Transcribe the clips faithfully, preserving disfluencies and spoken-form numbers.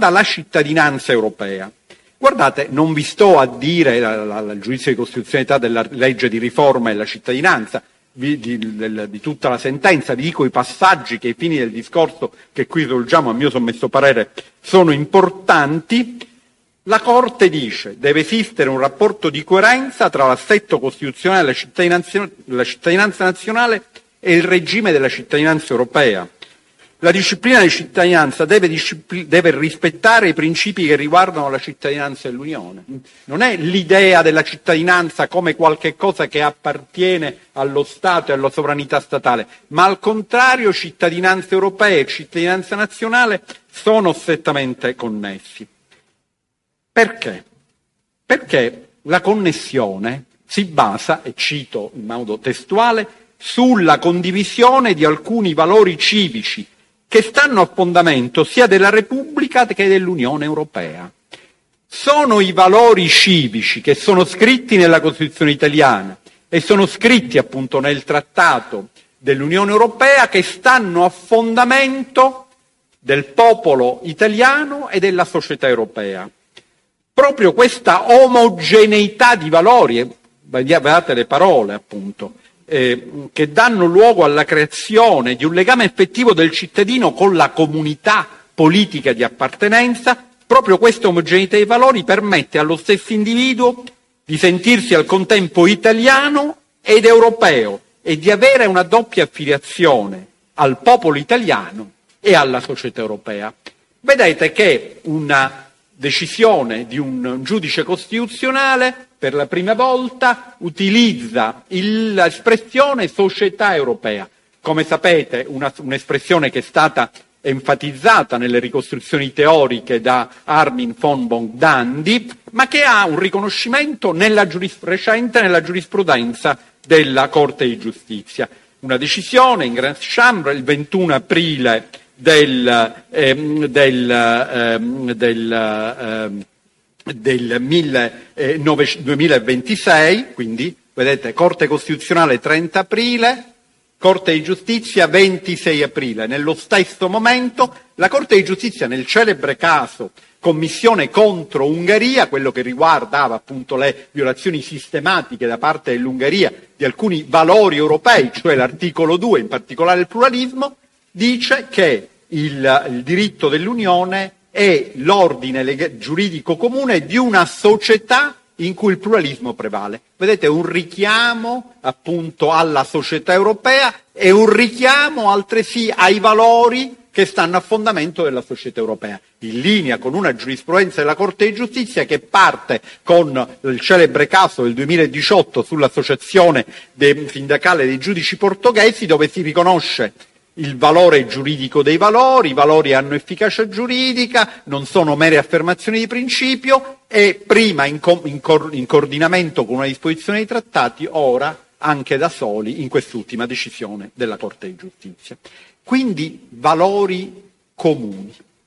riguarda la cittadinanza europea. Guardate, non vi sto a dire il giudizio di costituzionalità della legge di riforma e la cittadinanza, vi, di, del, di tutta la sentenza, vi dico i passaggi che ai fini del discorso che qui svolgiamo, a mio sommesso parere, sono importanti. La Corte dice deve esistere un rapporto di coerenza tra l'assetto costituzionale della cittadinanza, della cittadinanza nazionale e il regime della cittadinanza europea. La disciplina di cittadinanza deve, discipl- deve rispettare i principi che riguardano la cittadinanza dell'Unione. Non è l'idea della cittadinanza come qualche cosa che appartiene allo Stato e alla sovranità statale, ma al contrario cittadinanza europea e cittadinanza nazionale sono strettamente connessi. Perché? Perché la connessione si basa, e cito in modo testuale, sulla condivisione di alcuni valori civici che stanno a fondamento sia della Repubblica che dell'Unione Europea. Sono i valori civici che sono scritti nella Costituzione italiana e sono scritti appunto nel Trattato dell'Unione Europea che stanno a fondamento del popolo italiano e della società europea. Proprio questa omogeneità di valori, guardate le parole appunto, Eh, che danno luogo alla creazione di un legame effettivo del cittadino con la comunità politica di appartenenza, proprio questa omogeneità dei valori permette allo stesso individuo di sentirsi al contempo italiano ed europeo e di avere una doppia affiliazione al popolo italiano e alla società europea. Vedete che una decisione di un giudice costituzionale per la prima volta utilizza il, l'espressione società europea. Come sapete, una, un'espressione che è stata enfatizzata nelle ricostruzioni teoriche da Armin von Bogdandy, ma che ha un riconoscimento nella giuris- recente nella giurisprudenza della Corte di Giustizia. Una decisione in Grande Chambre il ventuno aprile del, ehm, del, ehm, del ehm, del duemilaventisei, quindi vedete Corte Costituzionale trenta aprile, Corte di Giustizia ventisei aprile. Nello stesso momento la Corte di Giustizia nel celebre caso Commissione contro Ungheria, quello che riguardava appunto le violazioni sistematiche da parte dell'Ungheria di alcuni valori europei, cioè l'articolo due, in particolare il pluralismo, dice che il, il diritto dell'Unione è l'ordine leg- giuridico comune di una società in cui il pluralismo prevale. Vedete, un richiamo appunto alla società europea e un richiamo altresì ai valori che stanno a fondamento della società europea, in linea con una giurisprudenza della Corte di Giustizia che parte con il celebre caso del duemiladiciotto sull'associazione de- sindacale dei giudici portoghesi, dove si riconosce il valore giuridico dei valori, i valori hanno efficacia giuridica, non sono mere affermazioni di principio e prima in, co- in, co- in coordinamento con una disposizione dei trattati, ora anche da soli in quest'ultima decisione della Corte di Giustizia. Quindi valori comuni.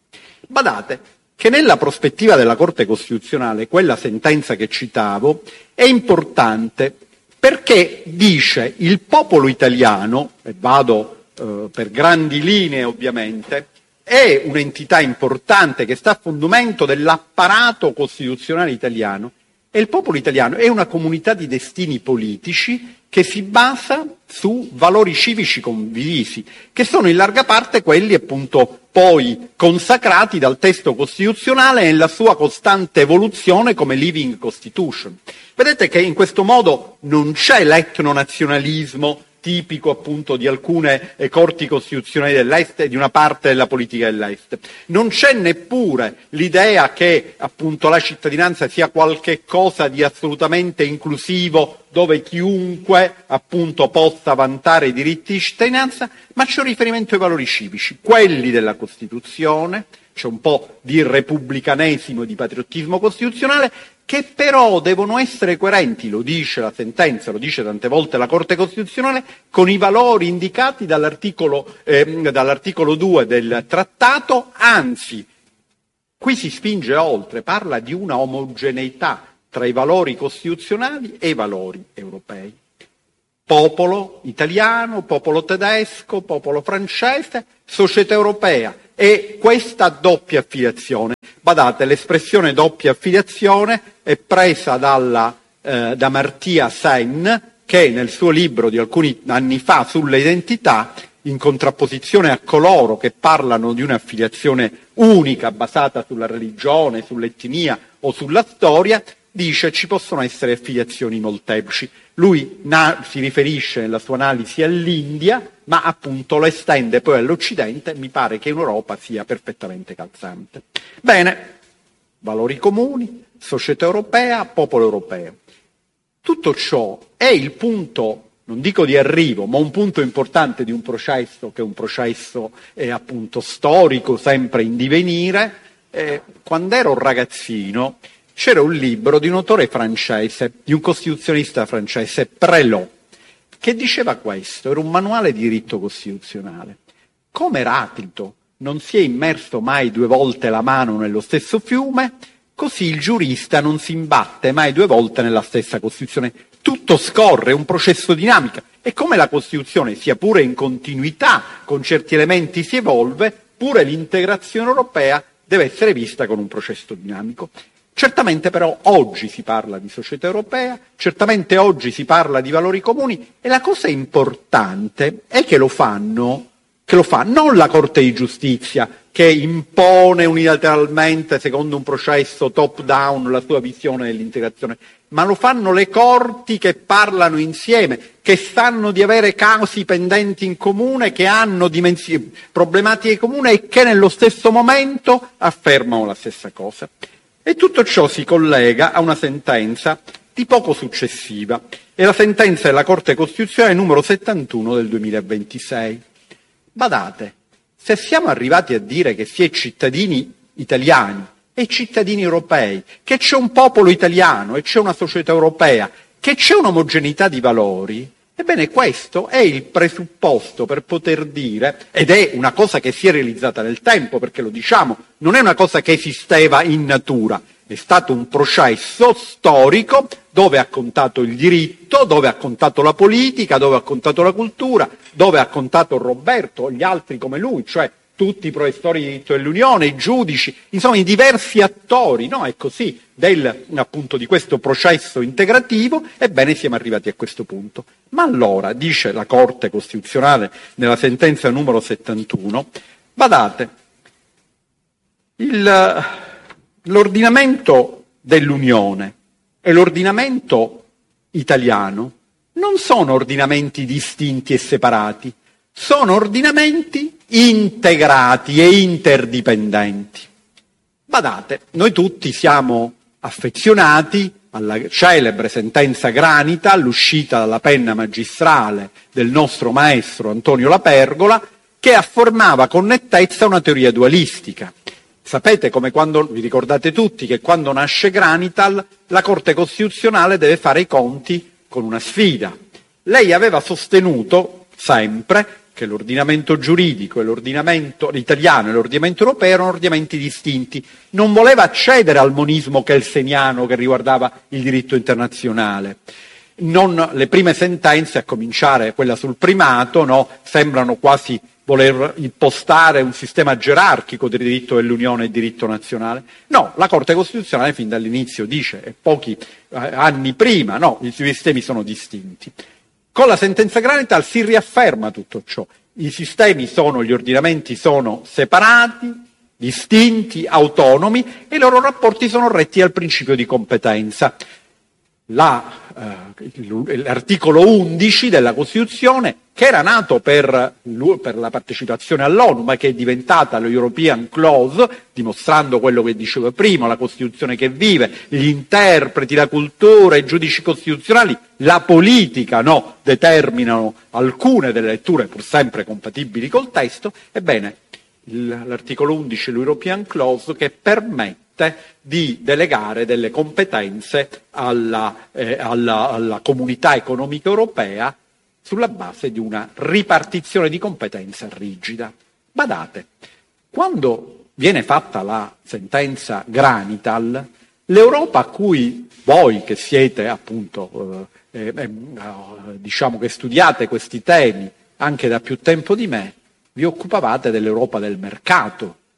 Badate che nella prospettiva della Corte Costituzionale, quella sentenza che citavo, è importante perché dice il popolo italiano, e vado Uh, per grandi linee ovviamente, è un'entità importante che sta a fondamento dell'apparato costituzionale italiano e il popolo italiano è una comunità di destini politici che si basa su valori civici condivisi, che sono in larga parte quelli appunto poi consacrati dal testo costituzionale nella sua costante evoluzione come living constitution. Vedete che in questo modo non c'è l'etnonazionalismo tipico appunto di alcune eh, corti costituzionali dell'Est e di una parte della politica dell'Est. Non c'è neppure l'idea che appunto la cittadinanza sia qualche cosa di assolutamente inclusivo, dove chiunque appunto possa vantare i diritti di cittadinanza, ma c'è un riferimento ai valori civici, quelli della Costituzione, c'è un po' di repubblicanesimo e di patriottismo costituzionale, che però devono essere coerenti, lo dice la sentenza, lo dice tante volte la Corte Costituzionale, con i valori indicati dall'articolo, eh, dall'articolo due del Trattato, anzi, qui si spinge oltre, parla di una omogeneità tra i valori costituzionali e i valori europei. Popolo italiano, popolo tedesco, popolo francese, società europea, e questa doppia affiliazione Badate, l'espressione doppia affiliazione è presa dalla, eh, da Amartya Sen, che nel suo libro di alcuni anni fa sulle identità, in contrapposizione a coloro che parlano di un'affiliazione unica basata sulla religione, sull'etnia o sulla storia, dice ci possono essere affiliazioni molteplici. Lui na- si riferisce nella sua analisi all'India, ma appunto lo estende poi all'Occidente, mi pare che in Europa sia perfettamente calzante. Bene, valori comuni, società europea, popolo europeo. Tutto ciò è il punto, non dico di arrivo, ma un punto importante di un processo che è un processo eh, appunto storico, sempre in divenire. Eh, quando ero un ragazzino c'era un libro di un autore francese, di un costituzionista francese, Prelot, che diceva questo, era un manuale di diritto costituzionale. Come Eraclito non si è immerso mai due volte la mano nello stesso fiume, così il giurista non si imbatte mai due volte nella stessa Costituzione. Tutto scorre, è un processo dinamico. E come la Costituzione, sia pure in continuità, con certi elementi si evolve, pure l'integrazione europea deve essere vista con un processo dinamico. Certamente però oggi si parla di società europea, certamente oggi si parla di valori comuni e la cosa importante è che lo fanno, che lo fa non la Corte di Giustizia che impone unilateralmente, secondo un processo top-down, la sua visione dell'integrazione, ma lo fanno le corti che parlano insieme, che sanno di avere casi pendenti in comune, che hanno dimensioni, problematiche comuni e che nello stesso momento affermano la stessa cosa. E tutto ciò si collega a una sentenza di poco successiva. È la sentenza della Corte Costituzionale numero settantuno del duemilaventisei. Badate, se siamo arrivati a dire che si è cittadini italiani e cittadini europei, che c'è un popolo italiano e c'è una società europea, che c'è un'omogeneità di valori, ebbene questo è il presupposto per poter dire, ed è una cosa che si è realizzata nel tempo, perché lo diciamo, non è una cosa che esisteva in natura, è stato un processo storico dove ha contato il diritto, dove ha contato la politica, dove ha contato la cultura, dove ha contato Roberto, gli altri come lui, cioè tutti i professori di diritto dell'Unione, i giudici, insomma i diversi attori, no? È così, del, appunto di questo processo integrativo, ebbene siamo arrivati a questo punto. Ma allora, dice la Corte Costituzionale nella sentenza numero settantuno, badate, il, l'ordinamento dell'Unione e l'ordinamento italiano non sono ordinamenti distinti e separati, sono ordinamenti integrati e interdipendenti. Badate, noi tutti siamo affezionati alla celebre sentenza Granita, all'uscita dalla penna magistrale del nostro maestro Antonio La Pergola, che affermava con nettezza una teoria dualistica. Sapete come quando, vi ricordate tutti, che quando nasce Granital la Corte Costituzionale deve fare i conti con una sfida. Lei aveva sostenuto sempre che l'ordinamento giuridico e l'ordinamento italiano e l'ordinamento europeo erano ordinamenti distinti. Non voleva accedere al monismo kelseniano che riguardava il diritto internazionale. Non, le prime sentenze, a cominciare quella sul primato, no, sembrano quasi voler impostare un sistema gerarchico del diritto dell'Unione e diritto nazionale. No, la Corte Costituzionale fin dall'inizio dice, e pochi eh, anni prima, no, i sistemi sono distinti. Con la sentenza Granital si riafferma tutto ciò. I sistemi sono, gli ordinamenti sono separati, distinti, autonomi e i loro rapporti sono retti al principio di competenza. La, eh, l'articolo undici della Costituzione, che era nato per, per la partecipazione all'ONU, ma che è diventata lo European Clause, dimostrando quello che dicevo prima, la Costituzione che vive, gli interpreti, la cultura, i giudici costituzionali, la politica, no, determinano alcune delle letture pur sempre compatibili col testo. Ebbene, il, l'articolo undici dell'European Clause che permette di delegare delle competenze alla, eh, alla, alla comunità economica europea sulla base di una ripartizione di competenza rigida. Badate, quando viene fatta la sentenza Granital, l'Europa a cui voi che siete appunto, eh, eh, diciamo che studiate questi temi anche da più tempo di me, vi occupavate dell'Europa del mercato,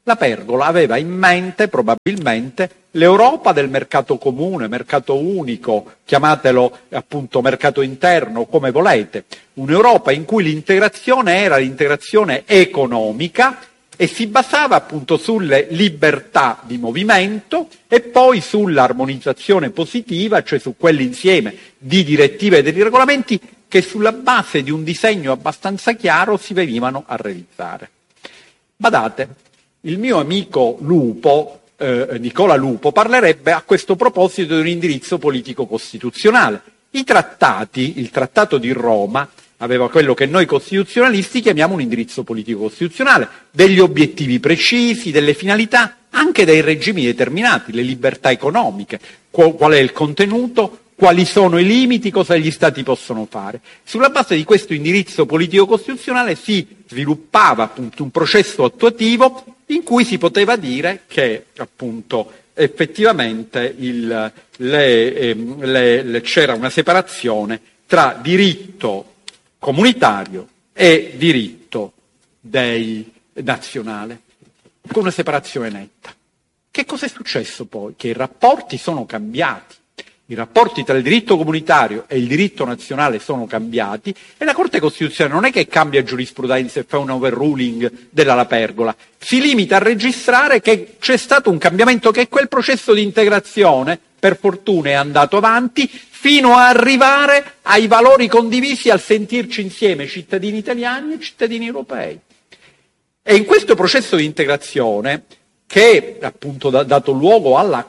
La Pergola aveva in mente probabilmente l'Europa del mercato comune, mercato unico, chiamatelo appunto mercato interno, come volete, un'Europa in cui l'integrazione era l'integrazione economica e si basava appunto sulle libertà di movimento e poi sull'armonizzazione positiva, cioè su quell'insieme di direttive e di regolamenti che sulla base di un disegno abbastanza chiaro si venivano a realizzare. Badate, il mio amico Lupo, eh, Nicola Lupo, parlerebbe a questo proposito di un indirizzo politico costituzionale. I trattati, il Trattato di Roma, aveva quello che noi costituzionalisti chiamiamo un indirizzo politico costituzionale, degli obiettivi precisi, delle finalità, anche dei regimi determinati, le libertà economiche, qual, qual è il contenuto, quali sono i limiti, cosa gli Stati possono fare. Sulla base di questo indirizzo politico costituzionale si sviluppava appunto un processo attuativo in cui si poteva dire che appunto effettivamente il, le, eh, le, le, c'era una separazione tra diritto comunitario e diritto dei nazionale, con una separazione netta. Che cosa è successo poi? Che i rapporti sono cambiati. I rapporti tra il diritto comunitario e il diritto nazionale sono cambiati e la Corte Costituzionale non è che cambia giurisprudenza e fa un overruling della La Pergola, si limita a registrare che c'è stato un cambiamento, che quel processo di integrazione, per fortuna, è andato avanti fino a arrivare ai valori condivisi, al sentirci insieme cittadini italiani e cittadini europei. E in questo processo di integrazione, che appunto ha dato luogo alla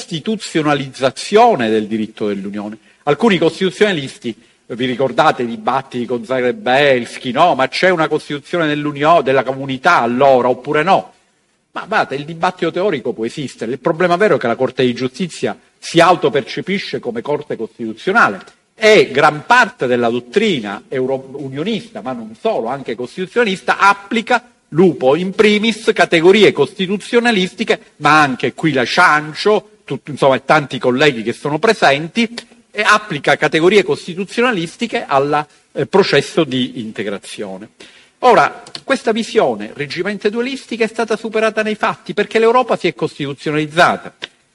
costituzionalizzazione del diritto dell'Unione. Alcuni costituzionalisti, vi ricordate i dibattiti con Zagrebelsky, no? Ma c'è una Costituzione dell'Unione, della comunità allora, oppure no? Ma guardate, il dibattito teorico può esistere, il problema vero è che la Corte di Giustizia si autopercepisce come Corte Costituzionale e gran parte della dottrina euro- unionista, ma non solo, anche costituzionalista, applica Lupo in primis categorie costituzionalistiche, ma anche qui la Ciancio, tut, insomma tanti colleghi che sono presenti, e applica categorie costituzionalistiche al eh, processo di integrazione. Ora, questa visione reggimento dualistica è stata superata nei fatti perché l'Europa si è costituzionalizzata.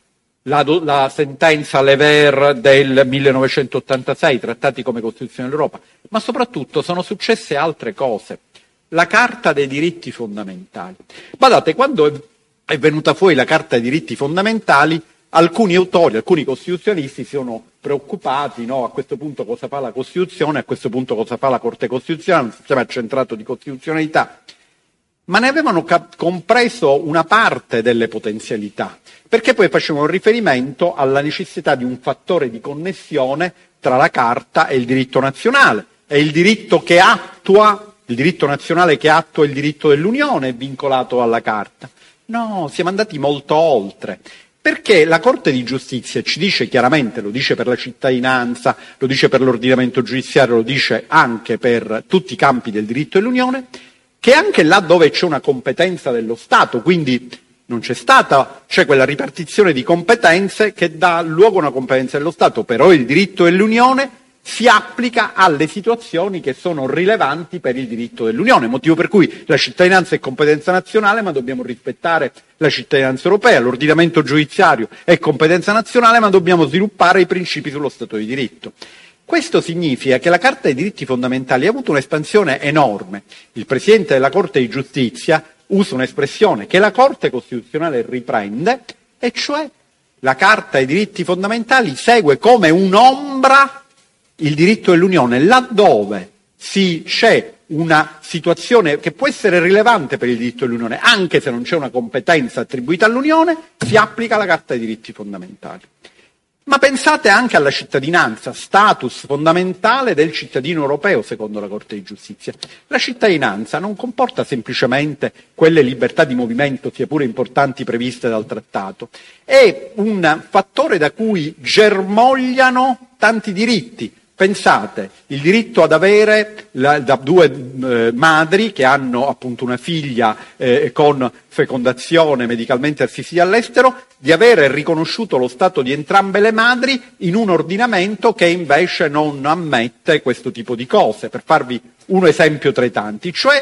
La, la sentenza Lever del millenovecentottantasei, trattati come Costituzione dell'Europa, ma soprattutto sono successe altre cose. La Carta dei diritti fondamentali. Guardate, quando è venuta fuori la Carta dei diritti fondamentali, alcuni autori, alcuni costituzionalisti si sono preoccupati, no, a questo punto cosa fa la Costituzione, a questo punto cosa fa la Corte Costituzionale, un sistema accentrato di costituzionalità, ma ne avevano cap- compreso una parte delle potenzialità, perché poi facevano riferimento alla necessità di un fattore di connessione tra la Carta e il diritto nazionale, e il diritto che attua il diritto nazionale che attua il diritto dell'Unione è vincolato alla Carta. No, siamo andati molto oltre, perché la Corte di Giustizia ci dice chiaramente, lo dice per la cittadinanza, lo dice per l'ordinamento giudiziario, lo dice anche per tutti i campi del diritto dell'Unione, che anche là dove c'è una competenza dello Stato, quindi non c'è stata, c'è quella ripartizione di competenze che dà luogo a una competenza dello Stato, però il diritto dell'Unione si applica alle situazioni che sono rilevanti per il diritto dell'Unione, motivo per cui la cittadinanza è competenza nazionale, ma dobbiamo rispettare la cittadinanza europea, l'ordinamento giudiziario è competenza nazionale, ma dobbiamo sviluppare i principi sullo Stato di diritto. Questo significa che la Carta dei diritti fondamentali ha avuto un'espansione enorme. Il Presidente della Corte di Giustizia usa un'espressione che la Corte Costituzionale riprende, e cioè la Carta dei diritti fondamentali segue come un'ombra il diritto dell'Unione, laddove si c'è una situazione che può essere rilevante per il diritto dell'Unione, anche se non c'è una competenza attribuita all'Unione, si applica la Carta dei diritti fondamentali. Ma pensate anche alla cittadinanza, status fondamentale del cittadino europeo, secondo la Corte di Giustizia. La cittadinanza non comporta semplicemente quelle libertà di movimento, sia pure importanti, previste dal trattato. È un fattore da cui germogliano tanti diritti. Pensate, il diritto ad avere la, da due eh, madri che hanno appunto una figlia eh, con fecondazione medicalmente assistita all'estero, di avere riconosciuto lo stato di entrambe le madri in un ordinamento che invece non ammette questo tipo di cose, per farvi un esempio tra i tanti. Cioè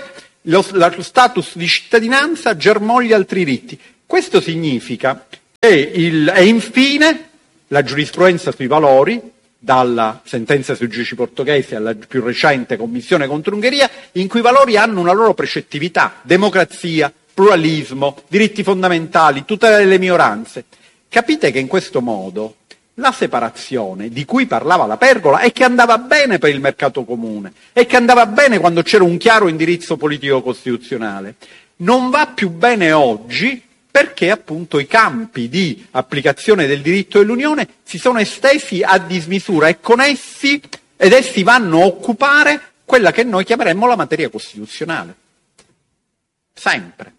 lo, lo status di cittadinanza germoglia altri diritti. Questo significa che, il, e infine, la giurisprudenza sui valori, dalla sentenza sui giudici portoghesi alla più recente commissione contro l'Ungheria, in cui i valori hanno una loro precettività: democrazia, pluralismo, diritti fondamentali, tutela delle minoranze. Capite che in questo modo la separazione di cui parlava la Pergola, e che andava bene per il mercato comune, e che andava bene quando c'era un chiaro indirizzo politico costituzionale, non va più bene oggi, perché appunto i campi di applicazione del diritto dell'Unione si sono estesi a dismisura, e con essi, ed essi vanno a occupare quella che noi chiameremmo la materia costituzionale. Sempre.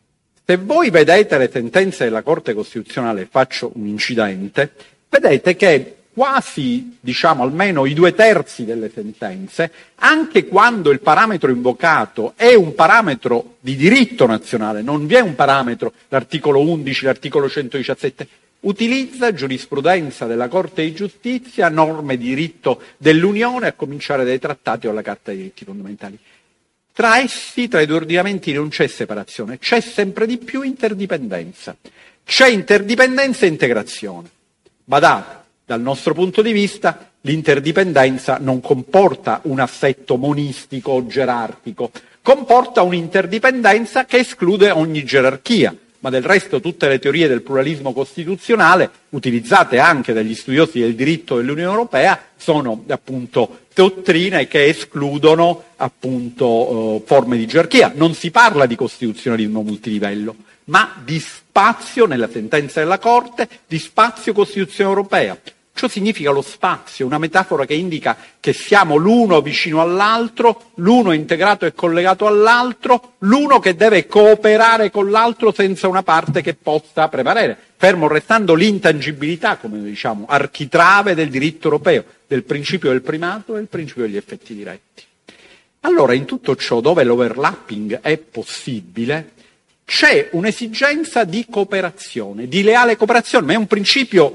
Se voi vedete le sentenze della Corte Costituzionale, faccio un incidente, vedete che quasi, diciamo, almeno i due terzi delle sentenze, anche quando il parametro invocato è un parametro di diritto nazionale, non vi è un parametro, l'articolo undici, l'articolo centodiciassette, utilizza giurisprudenza della Corte di Giustizia, norme di diritto dell'Unione, a cominciare dai trattati o alla Carta dei diritti fondamentali. Tra essi, tra i due ordinamenti, non c'è separazione, c'è sempre di più interdipendenza. C'è interdipendenza e integrazione. Badate, dal nostro punto di vista, l'interdipendenza non comporta un assetto monistico o gerarchico, comporta un'interdipendenza che esclude ogni gerarchia, ma del resto tutte le teorie del pluralismo costituzionale, utilizzate anche dagli studiosi del diritto dell'Unione Europea, sono appunto dottrine che escludono appunto eh, forme di gerarchia. Non si parla di costituzionalismo multilivello, ma di spazio, nella sentenza della Corte, di spazio Costituzione Europea. Ciò significa lo spazio, una metafora che indica che siamo l'uno vicino all'altro, l'uno integrato e collegato all'altro, l'uno che deve cooperare con l'altro senza una parte che possa prevalere, fermo restando l'intangibilità, come diciamo, architrave del diritto europeo, del principio del primato e del principio degli effetti diretti. Allora, in tutto ciò, dove l'overlapping è possibile, c'è un'esigenza di cooperazione, di leale cooperazione, ma è un principio,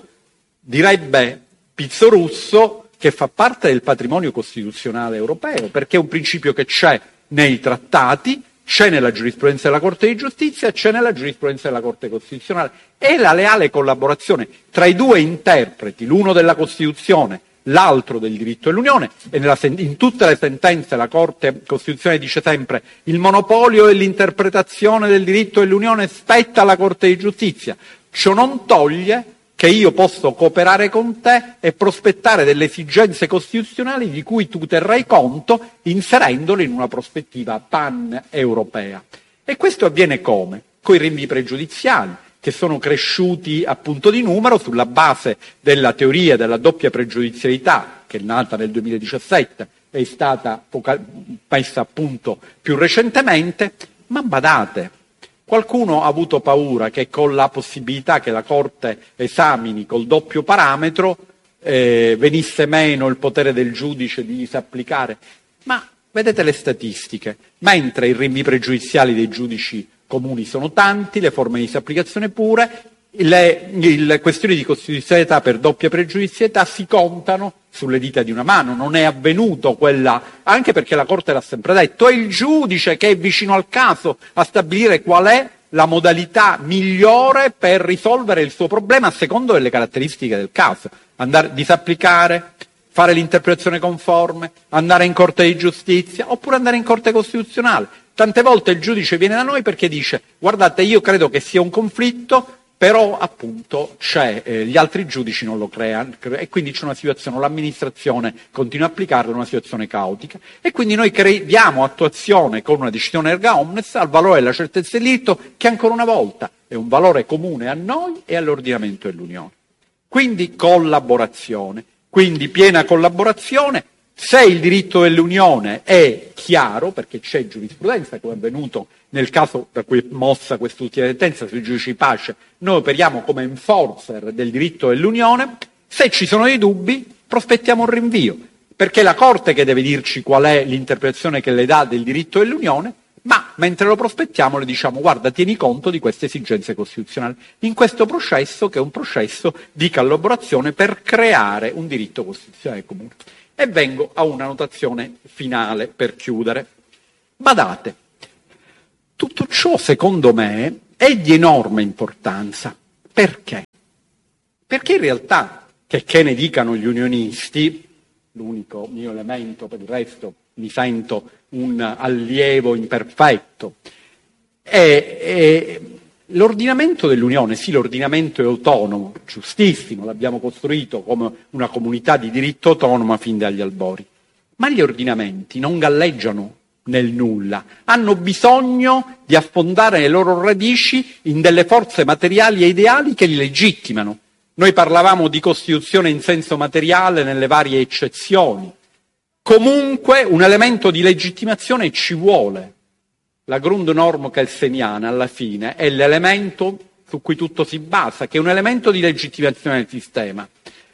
direbbe Pizzorusso, che fa parte del patrimonio costituzionale europeo, perché è un principio che c'è nei trattati, c'è nella giurisprudenza della Corte di Giustizia, c'è nella giurisprudenza della Corte Costituzionale. È la leale collaborazione tra i due interpreti, l'uno della Costituzione, l'altro del diritto dell'Unione, e nella, in tutte le sentenze la Corte Costituzionale dice sempre: il monopolio dell'interpretazione del diritto dell'Unione spetta alla Corte di Giustizia. Ciò non toglie che io posso cooperare con te e prospettare delle esigenze costituzionali di cui tu terrai conto, inserendole in una prospettiva pan-europea. E questo avviene come? Con i rinvii pregiudiziali, che sono cresciuti appunto di numero sulla base della teoria della doppia pregiudizialità, che è nata nel duemiladiciassette e è stata messa a punto più recentemente. Ma badate, qualcuno ha avuto paura che con la possibilità che la Corte esamini col doppio parametro eh, venisse meno il potere del giudice di disapplicare. Ma vedete le statistiche, mentre i rinvii pregiudiziali dei giudici comuni sono tanti, le forme di disapplicazione pure, le, le questioni di costituzionalità per doppia pregiudizialità si contano sulle dita di una mano. Non è avvenuto quella, anche perché la Corte l'ha sempre detto, è il giudice che è vicino al caso a stabilire qual è la modalità migliore per risolvere il suo problema a secondo delle caratteristiche del caso. Andare, disapplicare, fare l'interpretazione conforme, andare in Corte di Giustizia oppure andare in Corte Costituzionale. Tante volte il giudice viene da noi perché dice: guardate, io credo che sia un conflitto, però appunto c'è, eh, gli altri giudici non lo creano, e quindi c'è una situazione, l'amministrazione continua a applicarla, una situazione caotica, e quindi noi cre- diamo attuazione con una decisione erga omnes al valore della certezza del diritto, che ancora una volta è un valore comune a noi e all'ordinamento dell'Unione. Quindi collaborazione, quindi piena collaborazione. Se il diritto dell'Unione è chiaro, perché c'è giurisprudenza, come è avvenuto nel caso per cui è mossa quest'ultima sentenza sui giudici di pace, noi operiamo come enforcer del diritto dell'Unione. Se ci sono dei dubbi, prospettiamo un rinvio, perché è la Corte che deve dirci qual è l'interpretazione che le dà del diritto dell'Unione, ma mentre lo prospettiamo le diciamo: guarda, tieni conto di queste esigenze costituzionali, in questo processo che è un processo di collaborazione per creare un diritto costituzionale comune. E vengo a una notazione finale per chiudere. Badate, Tutto ciò, secondo me, è di enorme importanza. Perché? Perché in realtà, che, che ne dicano gli unionisti, l'unico mio elemento, per il resto mi sento un allievo imperfetto, è, è l'ordinamento dell'Unione, sì, l'ordinamento è autonomo, giustissimo, l'abbiamo costruito come una comunità di diritto autonoma fin dagli albori, ma gli ordinamenti non galleggiano nel nulla, hanno bisogno di affondare le loro radici in delle forze materiali e ideali che li legittimano. Noi parlavamo di Costituzione in senso materiale nelle varie eccezioni. Comunque un elemento di legittimazione ci vuole. La Grundnorm kelseniana, alla fine, è l'elemento su cui tutto si basa, che è un elemento di legittimazione del sistema.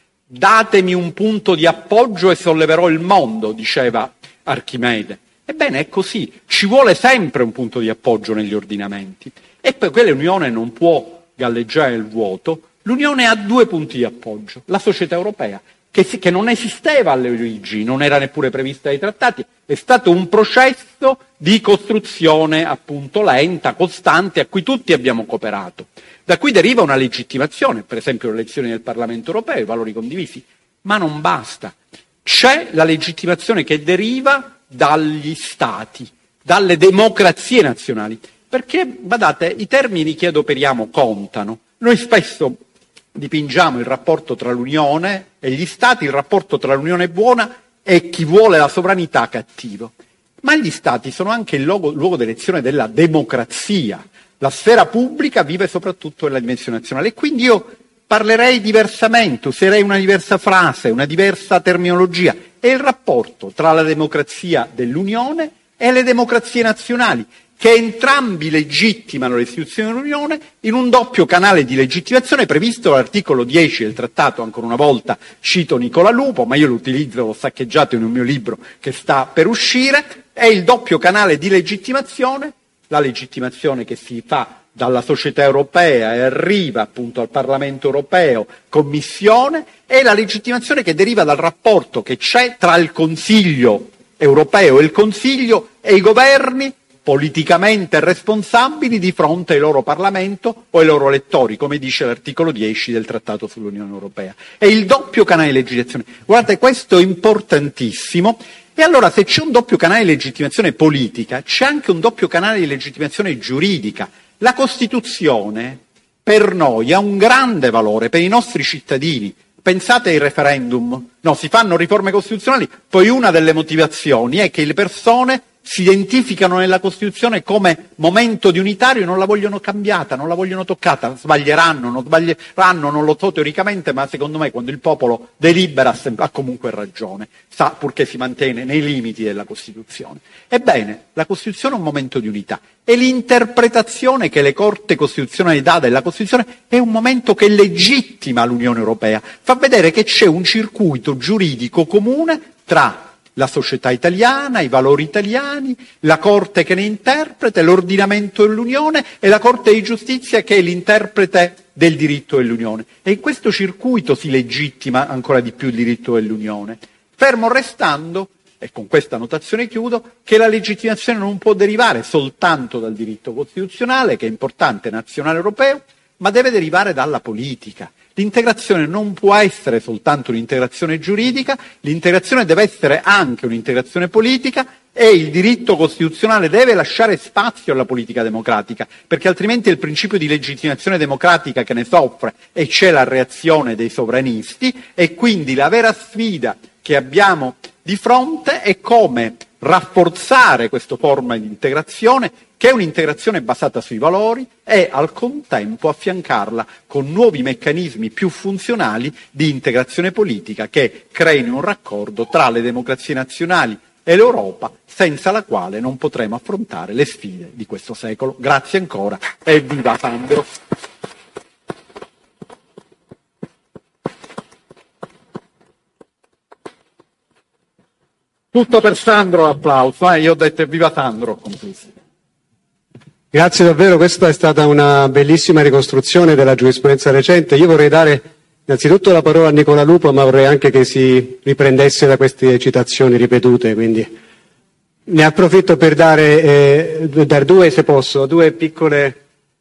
Datemi un punto di appoggio e solleverò il mondo, diceva Archimede. Ebbene, è così. Ci vuole sempre un punto di appoggio negli ordinamenti. E poi l'Unione non può galleggiare nel vuoto. L'Unione ha due punti di appoggio. La società europea, che, si, che non esisteva alle origini, non era neppure prevista dai trattati, è stato un processo di costruzione appunto lenta, costante, a cui tutti abbiamo cooperato. Da cui deriva una legittimazione, per esempio le elezioni del Parlamento europeo, i valori condivisi. Ma non basta. C'è la legittimazione che deriva dagli stati, dalle democrazie nazionali. Perché, badate, i termini che adoperiamo contano. Noi spesso dipingiamo il rapporto tra l'Unione e gli Stati, il rapporto tra l'Unione buona e chi vuole la sovranità cattivo. Ma gli Stati sono anche il luogo, luogo d'elezione della democrazia. La sfera pubblica vive soprattutto nella dimensione nazionale. E quindi io parlerei diversamente, userei una diversa frase, una diversa terminologia. È il rapporto tra la democrazia dell'Unione e le democrazie nazionali, che entrambi legittimano le istituzioni dell'Unione in un doppio canale di legittimazione previsto dall'articolo dieci del trattato. Ancora una volta cito Nicola Lupo, ma io lo utilizzo, l'ho saccheggiato in un mio libro che sta per uscire. È il doppio canale di legittimazione, la legittimazione che si fa dalla società europea e arriva appunto al Parlamento europeo, Commissione, e la legittimazione che deriva dal rapporto che c'è tra il Consiglio europeo e il Consiglio e i governi politicamente responsabili di fronte al loro Parlamento o ai loro elettori, come dice l'articolo dieci del Trattato sull'Unione Europea. È il doppio canale di legittimazione. Guardate, questo è importantissimo. E allora, se c'è un doppio canale di legittimazione politica, c'è anche un doppio canale di legittimazione giuridica. La Costituzione per noi ha un grande valore, per i nostri cittadini. Pensate ai referendum. No, si fanno riforme costituzionali, poi una delle motivazioni è che le persone si identificano nella Costituzione come momento di unitario e non la vogliono cambiata, non la vogliono toccata, sbaglieranno, non sbaglieranno, non lo so teoricamente, ma secondo me quando il popolo delibera ha comunque ragione, sa purché si mantiene nei limiti della Costituzione. Ebbene, la Costituzione è un momento di unità e l'interpretazione che le Corte Costituzionali dà della Costituzione è un momento che legittima l'Unione Europea, fa vedere che c'è un circuito giuridico comune tra la società italiana, i valori italiani, la Corte che ne interpreta, l'ordinamento dell'Unione e la Corte di Giustizia che è l'interprete del diritto dell'Unione. E in questo circuito si legittima ancora di più il diritto dell'Unione. Fermo restando, e con questa notazione chiudo, che la legittimazione non può derivare soltanto dal diritto costituzionale, che è importante, nazionale europeo, ma deve derivare dalla politica. L'integrazione non può essere soltanto un'integrazione giuridica, l'integrazione deve essere anche un'integrazione politica e il diritto costituzionale deve lasciare spazio alla politica democratica, perché altrimenti è il principio di legittimazione democratica che ne soffre e c'è la reazione dei sovranisti e quindi la vera sfida che abbiamo di fronte è come rafforzare questa forma di integrazione, che è un'integrazione basata sui valori, e al contempo affiancarla con nuovi meccanismi più funzionali di integrazione politica che creino un raccordo tra le democrazie nazionali e l'Europa, senza la quale non potremo affrontare le sfide di questo secolo. Grazie ancora e viva Sandro! Tutto per Sandro l'applauso, eh? Io ho detto viva Sandro. Grazie davvero, questa è stata una bellissima ricostruzione della giurisprudenza recente. Io vorrei dare innanzitutto la parola a Nicola Lupo, ma vorrei anche che si riprendesse da queste citazioni ripetute, quindi ne approfitto per dare, eh, dare due, se posso, due piccole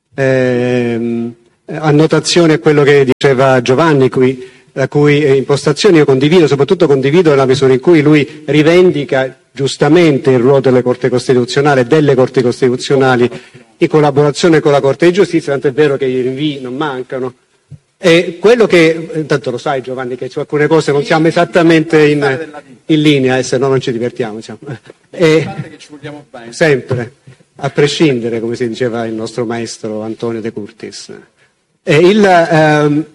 eh, annotazioni a quello che diceva Giovanni, qui, la cui impostazione io condivido, soprattutto condivido nella misura in cui lui rivendica giustamente il ruolo delle Corte Costituzionali e delle Corti Costituzionali in collaborazione con la Corte di Giustizia, tanto è vero che i rinvii non mancano. E quello che, intanto lo sai Giovanni, che su alcune cose non siamo esattamente in, in linea, e se no non ci divertiamo. Diciamo. E, sempre, a prescindere, come si diceva il nostro maestro Antonio De Curtis. E il, ehm,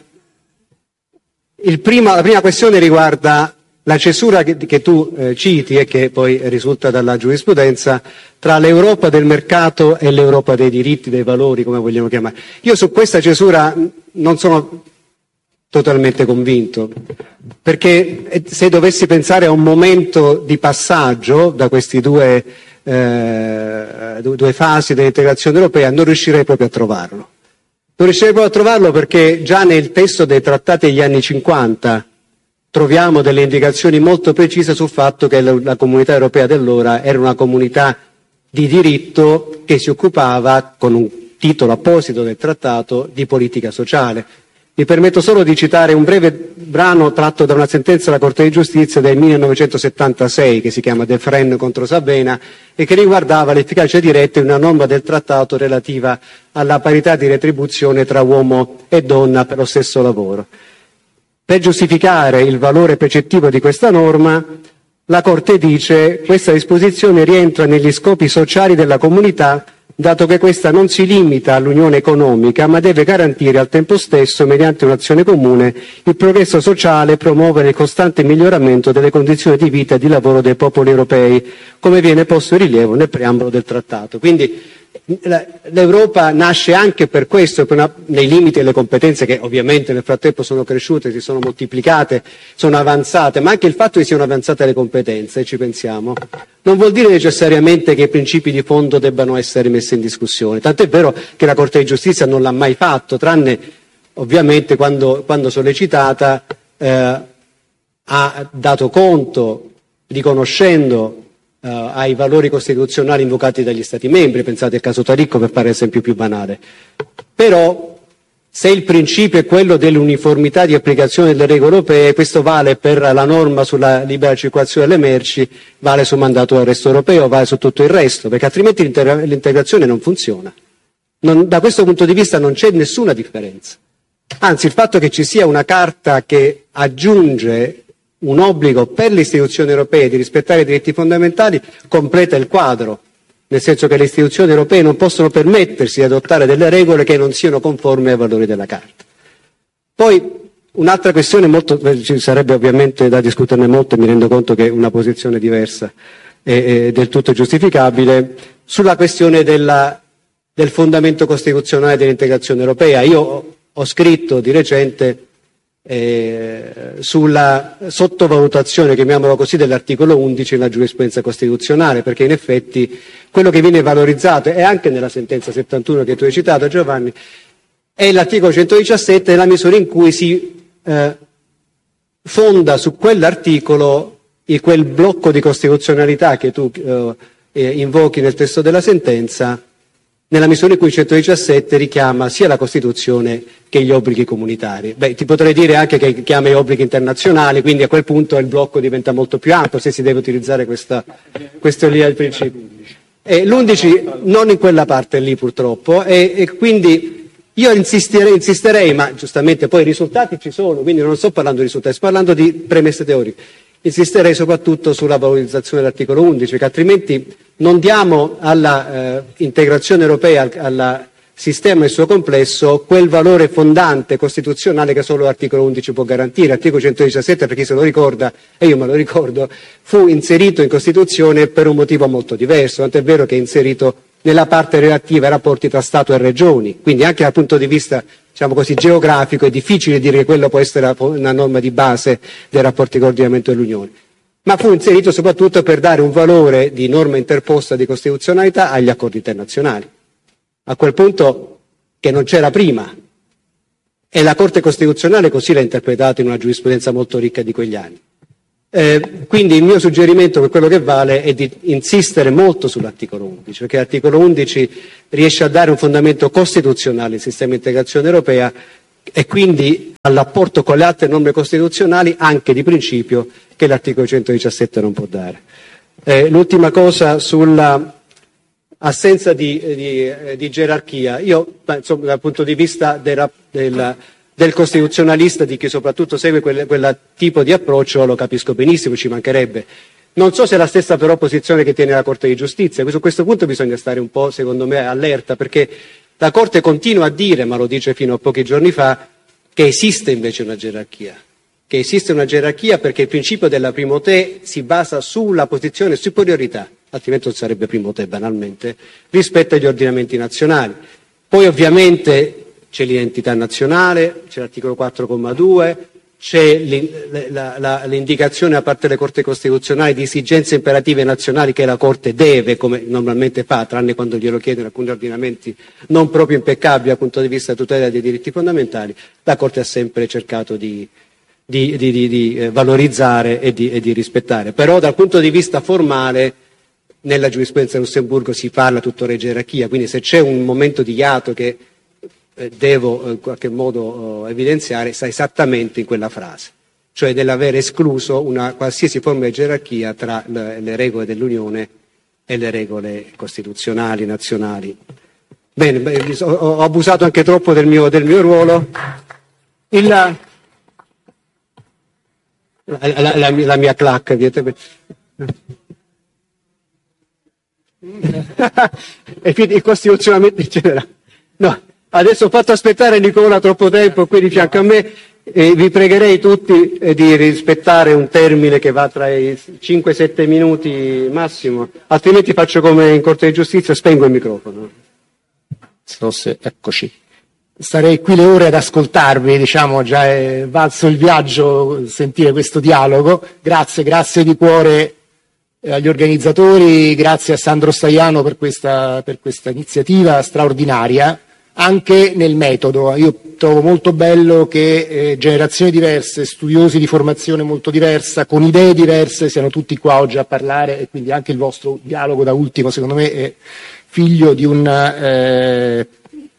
il prima, la prima questione riguarda la cesura che, che tu eh, citi e che poi risulta dalla giurisprudenza tra l'Europa del mercato e l'Europa dei diritti, dei valori, come vogliamo chiamare. Io su questa cesura non sono totalmente convinto, perché se dovessi pensare a un momento di passaggio da questi due, eh, due fasi dell'integrazione europea, non riuscirei proprio a trovarlo. Non riuscirei proprio a trovarlo perché già nel testo dei trattati degli anni cinquanta troviamo delle indicazioni molto precise sul fatto che la comunità europea dell'ora era una comunità di diritto che si occupava, con un titolo apposito del trattato, di politica sociale. Mi permetto solo di citare un breve brano tratto da una sentenza della Corte di Giustizia del millenovecentosettantasei che si chiama De Fren contro Savena e che riguardava l'efficacia diretta di una norma del trattato relativa alla parità di retribuzione tra uomo e donna per lo stesso lavoro. Per giustificare il valore precettivo di questa norma, la Corte dice che questa disposizione rientra negli scopi sociali della comunità, dato che questa non si limita all'unione economica, ma deve garantire al tempo stesso, mediante un'azione comune, il progresso sociale e promuovere il costante miglioramento delle condizioni di vita e di lavoro dei popoli europei, come viene posto in rilievo nel preambolo del trattato. Quindi l'Europa nasce anche per questo, per una, nei limiti delle competenze che ovviamente nel frattempo sono cresciute, si sono moltiplicate, sono avanzate, ma anche il fatto che siano avanzate le competenze, ci pensiamo, non vuol dire necessariamente che i principi di fondo debbano essere messi in discussione. Tant'è vero che la Corte di Giustizia non l'ha mai fatto, tranne ovviamente quando, quando sollecitata eh, ha dato conto, riconoscendo Uh, ai valori costituzionali invocati dagli Stati membri, pensate al caso Taricco per fare l'esempio più banale. Però se il principio è quello dell'uniformità di applicazione delle regole europee, questo vale per la norma sulla libera circolazione delle merci, vale sul mandato d'arresto europeo, vale su tutto il resto, perché altrimenti l'integra- l'integrazione non funziona. Non, da questo punto di vista non c'è nessuna differenza. Anzi, il fatto che ci sia una carta che aggiunge un obbligo per le istituzioni europee di rispettare i diritti fondamentali completa il quadro, nel senso che le istituzioni europee non possono permettersi di adottare delle regole che non siano conformi ai valori della Carta. Poi un'altra questione, molto, ci sarebbe ovviamente da discuterne molto e mi rendo conto che una posizione diversa è, è del tutto giustificabile, sulla questione della, del fondamento costituzionale dell'integrazione europea. Io ho, ho scritto di recente Eh, sulla sottovalutazione, chiamiamolo così, dell'articolo undici nella giurisprudenza costituzionale, perché in effetti quello che viene valorizzato, e anche nella sentenza settantuno che tu hai citato Giovanni, è l'articolo centodiciassette nella misura in cui si eh, fonda su quell'articolo e quel blocco di costituzionalità che tu eh, invochi nel testo della sentenza, nella misura in cui il centodiciassette richiama sia la Costituzione che gli obblighi comunitari. Beh, ti potrei dire anche che richiama gli obblighi internazionali, quindi a quel punto il blocco diventa molto più ampio se si deve utilizzare questa, questo lì al principio. E l'undici non in quella parte lì purtroppo, e, e quindi io insisterei, insisterei, ma giustamente poi i risultati ci sono, quindi non sto parlando di risultati, sto parlando di premesse teoriche. Insisterei soprattutto sulla valorizzazione dell'articolo undici, che altrimenti non diamo alla eh, integrazione europea, al sistema nel suo complesso, quel valore fondante costituzionale che solo l'articolo undici può garantire. L'articolo centodiciassette, per chi se lo ricorda, e io me lo ricordo, fu inserito in Costituzione per un motivo molto diverso, tant'è vero che è inserito nella parte relativa ai rapporti tra Stato e Regioni, quindi anche dal punto di vista, diciamo così, geografico è difficile dire che quello può essere una norma di base dei rapporti di coordinamento dell'Unione, ma fu inserito soprattutto per dare un valore di norma interposta di costituzionalità agli accordi internazionali, a quel punto che non c'era prima, e la Corte Costituzionale così l'ha interpretato in una giurisprudenza molto ricca di quegli anni. Eh, quindi il mio suggerimento, per quello che vale, è di insistere molto sull'articolo undici, perché l'articolo undici riesce a dare un fondamento costituzionale al sistema di integrazione europea e quindi all'apporto con le altre norme costituzionali anche di principio che l'articolo centodiciassette non può dare. Eh, l'ultima cosa sulla assenza di, di, di gerarchia. Io, insomma, dal punto di vista della, della, del costituzionalista, di chi soprattutto segue quel, quel tipo di approccio, lo capisco benissimo, ci mancherebbe. Non so se è la stessa però posizione che tiene la Corte di Giustizia. Su questo punto bisogna stare un po', secondo me, allerta, perché la Corte continua a dire, ma lo dice fino a pochi giorni fa, che esiste invece una gerarchia. Che esiste una gerarchia perché il principio della primo te si basa sulla posizione superiorità, altrimenti non sarebbe primo te banalmente, rispetto agli ordinamenti nazionali. Poi ovviamente c'è l'identità nazionale, c'è l'articolo quattro comma due, c'è l'indicazione da parte delle Corti costituzionali di esigenze imperative nazionali che la Corte deve, come normalmente fa, tranne quando glielo chiedono alcuni ordinamenti non proprio impeccabili dal punto di vista della tutela dei diritti fondamentali, la Corte ha sempre cercato di, di, di, di, di valorizzare e di, e di rispettare. Però dal punto di vista formale nella giurisprudenza di Lussemburgo si parla tuttora di gerarchia, quindi se c'è un momento di iato che eh, devo eh, in qualche modo eh, evidenziare, sta esattamente in quella frase, cioè dell'aver escluso una qualsiasi forma di gerarchia tra le, le regole dell'Unione e le regole costituzionali, nazionali. Bene, beh, ho, ho abusato anche troppo del mio, del mio ruolo. Il, la, la, la, la mia clac, e quindi il costituzionalmente in generale. No, adesso ho fatto aspettare Nicola troppo tempo qui di fianco a me e vi pregherei tutti eh, di rispettare un termine che va tra i cinque sette minuti massimo, altrimenti faccio come in Corte di Giustizia, spengo il microfono. Eccoci. Starei qui le ore ad ascoltarvi, diciamo, già è valso il viaggio sentire questo dialogo. Grazie, grazie di cuore agli organizzatori, grazie a Sandro Staiano per questa, per questa iniziativa straordinaria, anche nel metodo. Io trovo molto bello che eh, generazioni diverse, studiosi di formazione molto diversa, con idee diverse, siano tutti qua oggi a parlare, e quindi anche il vostro dialogo da ultimo, secondo me, è figlio di un eh,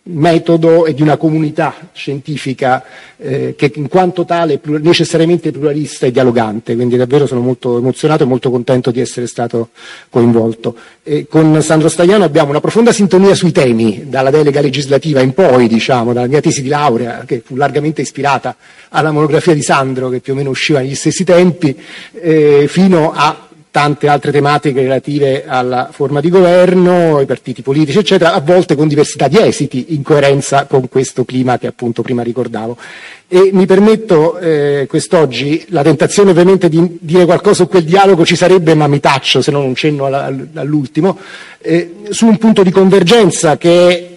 metodo e di una comunità scientifica eh, che in quanto tale è plur- necessariamente pluralista e dialogante, quindi davvero sono molto emozionato e molto contento di essere stato coinvolto. E con Sandro Staiano abbiamo una profonda sintonia sui temi, dalla delega legislativa in poi, diciamo, dalla mia tesi di laurea, che fu largamente ispirata alla monografia di Sandro, che più o meno usciva negli stessi tempi, eh, fino a tante altre tematiche relative alla forma di governo, ai partiti politici, eccetera, a volte con diversità di esiti, in coerenza con questo clima che appunto prima ricordavo. E mi permetto eh, quest'oggi, la tentazione ovviamente di dire qualcosa su quel dialogo ci sarebbe, ma mi taccio, se non un cenno all'ultimo, eh, su un punto di convergenza che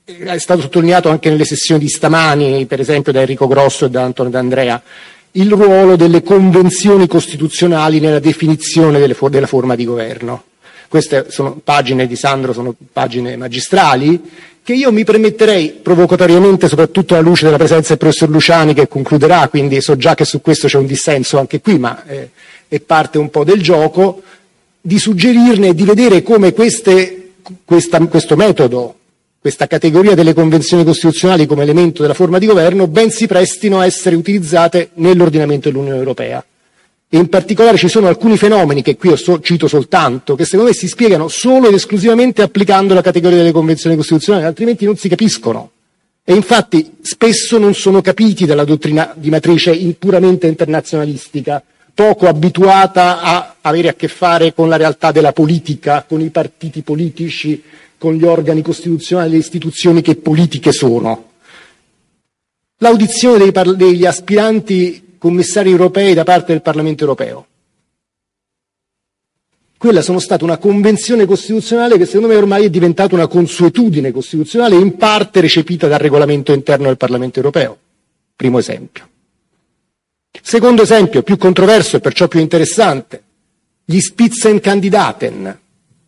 è stato sottolineato anche nelle sessioni di stamani, per esempio da Enrico Grosso e da Antonio D'Andrea, il ruolo delle convenzioni costituzionali nella definizione delle for- della forma di governo. Queste sono pagine di Sandro, sono pagine magistrali, che io mi permetterei provocatoriamente, soprattutto alla luce della presenza del professor Luciani che concluderà, quindi so già che su questo c'è un dissenso anche qui, ma eh, è parte un po' del gioco, di suggerirne e di vedere come queste, questa, questo metodo, questa categoria delle convenzioni costituzionali come elemento della forma di governo ben si prestino a essere utilizzate nell'ordinamento dell'Unione Europea. E in particolare ci sono alcuni fenomeni, che qui io so, cito soltanto, che secondo me si spiegano solo ed esclusivamente applicando la categoria delle convenzioni costituzionali, altrimenti non si capiscono. E infatti spesso non sono capiti dalla dottrina di matrice puramente internazionalistica, poco abituata a avere a che fare con la realtà della politica, con i partiti politici, con gli organi costituzionali, le istituzioni che politiche sono. L'audizione dei par- degli aspiranti commissari europei da parte del Parlamento europeo. Quella sono stata una convenzione costituzionale che secondo me ormai è diventata una consuetudine costituzionale in parte recepita dal regolamento interno del Parlamento europeo. Primo esempio. Secondo esempio, più controverso e perciò più interessante, gli Spitzenkandidaten.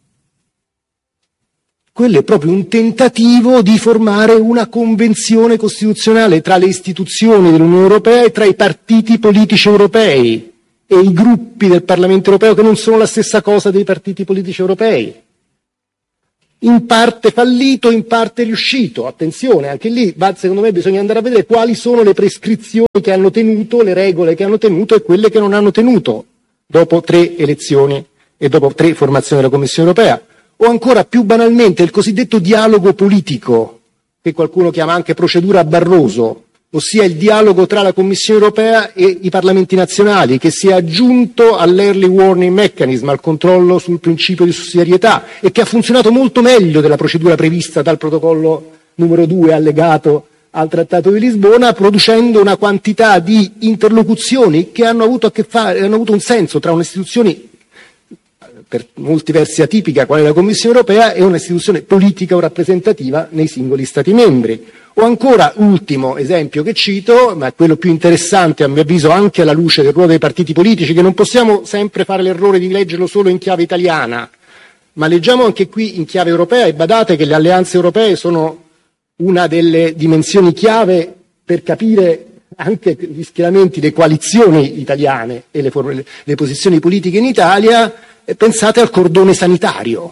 Quello è proprio un tentativo di formare una convenzione costituzionale tra le istituzioni dell'Unione Europea e tra i partiti politici europei, e i gruppi del Parlamento europeo che non sono la stessa cosa dei partiti politici europei. In parte fallito, in parte riuscito. Attenzione, anche lì secondo me bisogna andare a vedere quali sono le prescrizioni che hanno tenuto, le regole che hanno tenuto e quelle che non hanno tenuto dopo tre elezioni e dopo tre formazioni della Commissione europea. O ancora più banalmente il cosiddetto dialogo politico, che qualcuno chiama anche procedura Barroso, ossia il dialogo tra la Commissione europea e i parlamenti nazionali, che si è aggiunto all'early warning mechanism, al controllo sul principio di sussidiarietà, e che ha funzionato molto meglio della procedura prevista dal protocollo numero due allegato al Trattato di Lisbona, producendo una quantità di interlocuzioni che hanno avuto a che fare, hanno avuto un senso tra un'istituzione per molti versi atipica quale la Commissione europea e un'istituzione politica o rappresentativa nei singoli Stati membri. O ancora, ultimo esempio che cito, ma quello più interessante a mio avviso anche alla luce del ruolo dei partiti politici, che non possiamo sempre fare l'errore di leggerlo solo in chiave italiana, ma leggiamo anche qui in chiave europea, e badate che le alleanze europee sono una delle dimensioni chiave per capire anche gli schieramenti, le coalizioni italiane e le, for- le posizioni politiche in Italia. E pensate al cordone sanitario.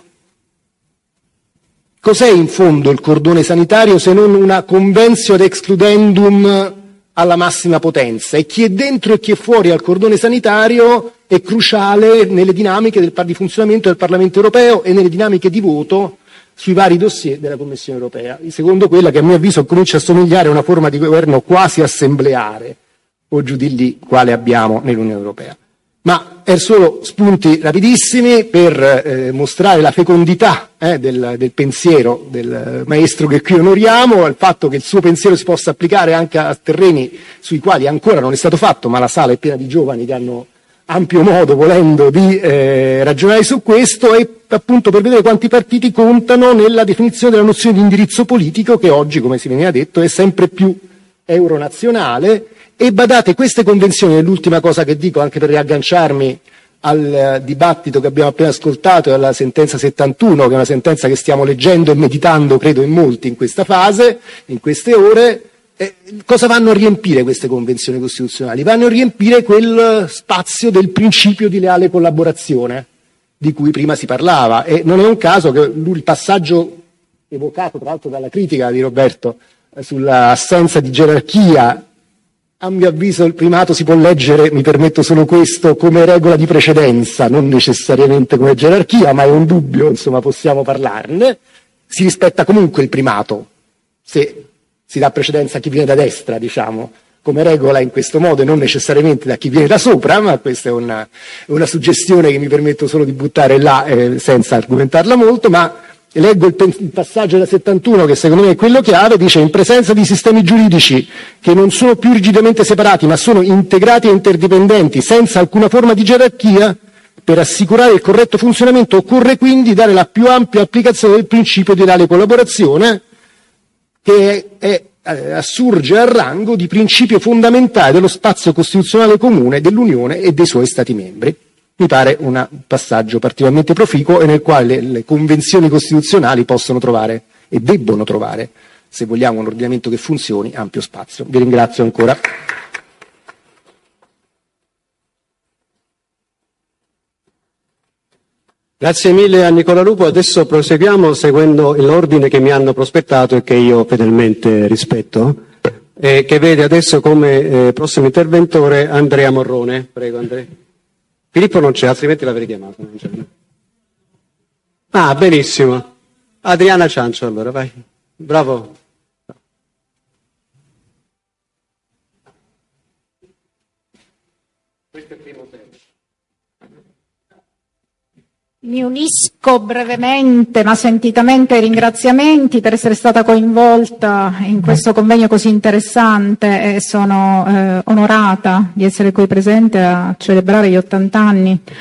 Cos'è in fondo il cordone sanitario se non una conventio ad excludendum alla massima potenza? E chi è dentro e chi è fuori al cordone sanitario è cruciale nelle dinamiche del, di funzionamento del Parlamento europeo e nelle dinamiche di voto sui vari dossier della Commissione europea. Secondo quella che a mio avviso comincia a somigliare a una forma di governo quasi assembleare, o giù di lì, quale abbiamo nell'Unione europea. Ma è solo spunti rapidissimi per eh, mostrare la fecondità eh, del, del pensiero del maestro che qui onoriamo, il fatto che il suo pensiero si possa applicare anche a terreni sui quali ancora non è stato fatto, ma la sala è piena di giovani che hanno ampio modo, volendo, di eh, ragionare su questo, e appunto per vedere quanti partiti contano nella definizione della nozione di indirizzo politico, che oggi, come si veniva detto, è sempre più euronazionale. E badate, queste convenzioni, è l'ultima cosa che dico anche per riagganciarmi al dibattito che abbiamo appena ascoltato e alla sentenza settantuno, che è una sentenza che stiamo leggendo e meditando, credo, in molti in questa fase, in queste ore. Eh, cosa vanno a riempire queste convenzioni costituzionali? Vanno a riempire quel spazio del principio di leale collaborazione di cui prima si parlava, e non è un caso che il passaggio evocato tra l'altro dalla critica di Roberto eh, sull'assenza di gerarchia, a mio avviso il primato si può leggere, mi permetto solo questo, come regola di precedenza, non necessariamente come gerarchia, ma è un dubbio, insomma possiamo parlarne. Si rispetta comunque il primato, se si dà precedenza a chi viene da destra, diciamo, come regola in questo modo, e non necessariamente da chi viene da sopra, ma questa è una, una suggestione che mi permetto solo di buttare là eh, senza argomentarla molto. Ma leggo il, il passaggio della settantuno, che secondo me è quello chiave. Dice: in presenza di sistemi giuridici che non sono più rigidamente separati ma sono integrati e interdipendenti senza alcuna forma di gerarchia, per assicurare il corretto funzionamento occorre quindi dare la più ampia applicazione del principio di leale collaborazione, che è, è, eh, assurge al rango di principio fondamentale dello spazio costituzionale comune dell'Unione e dei suoi Stati membri. Mi pare un passaggio particolarmente proficuo e nel quale le, le convenzioni costituzionali possono trovare e debbono trovare, se vogliamo un ordinamento che funzioni, ampio spazio. Vi ringrazio ancora. Grazie mille a Nicola Lupo. Adesso proseguiamo seguendo l'ordine che mi hanno prospettato e che io fedelmente rispetto, e che vede adesso come eh, prossimo interventore Andrea Morrone. Prego, Andrea. Filippo non c'è, altrimenti l'avrei chiamato. Non c'è. Ah, benissimo. Adriana Ciancio, allora, vai. Bravo. Questo è il primo tempo. Mi unisco brevemente ma sentitamente ai ringraziamenti per essere stata coinvolta in questo convegno così interessante, e sono eh, onorata di essere qui presente a celebrare gli ottanta anni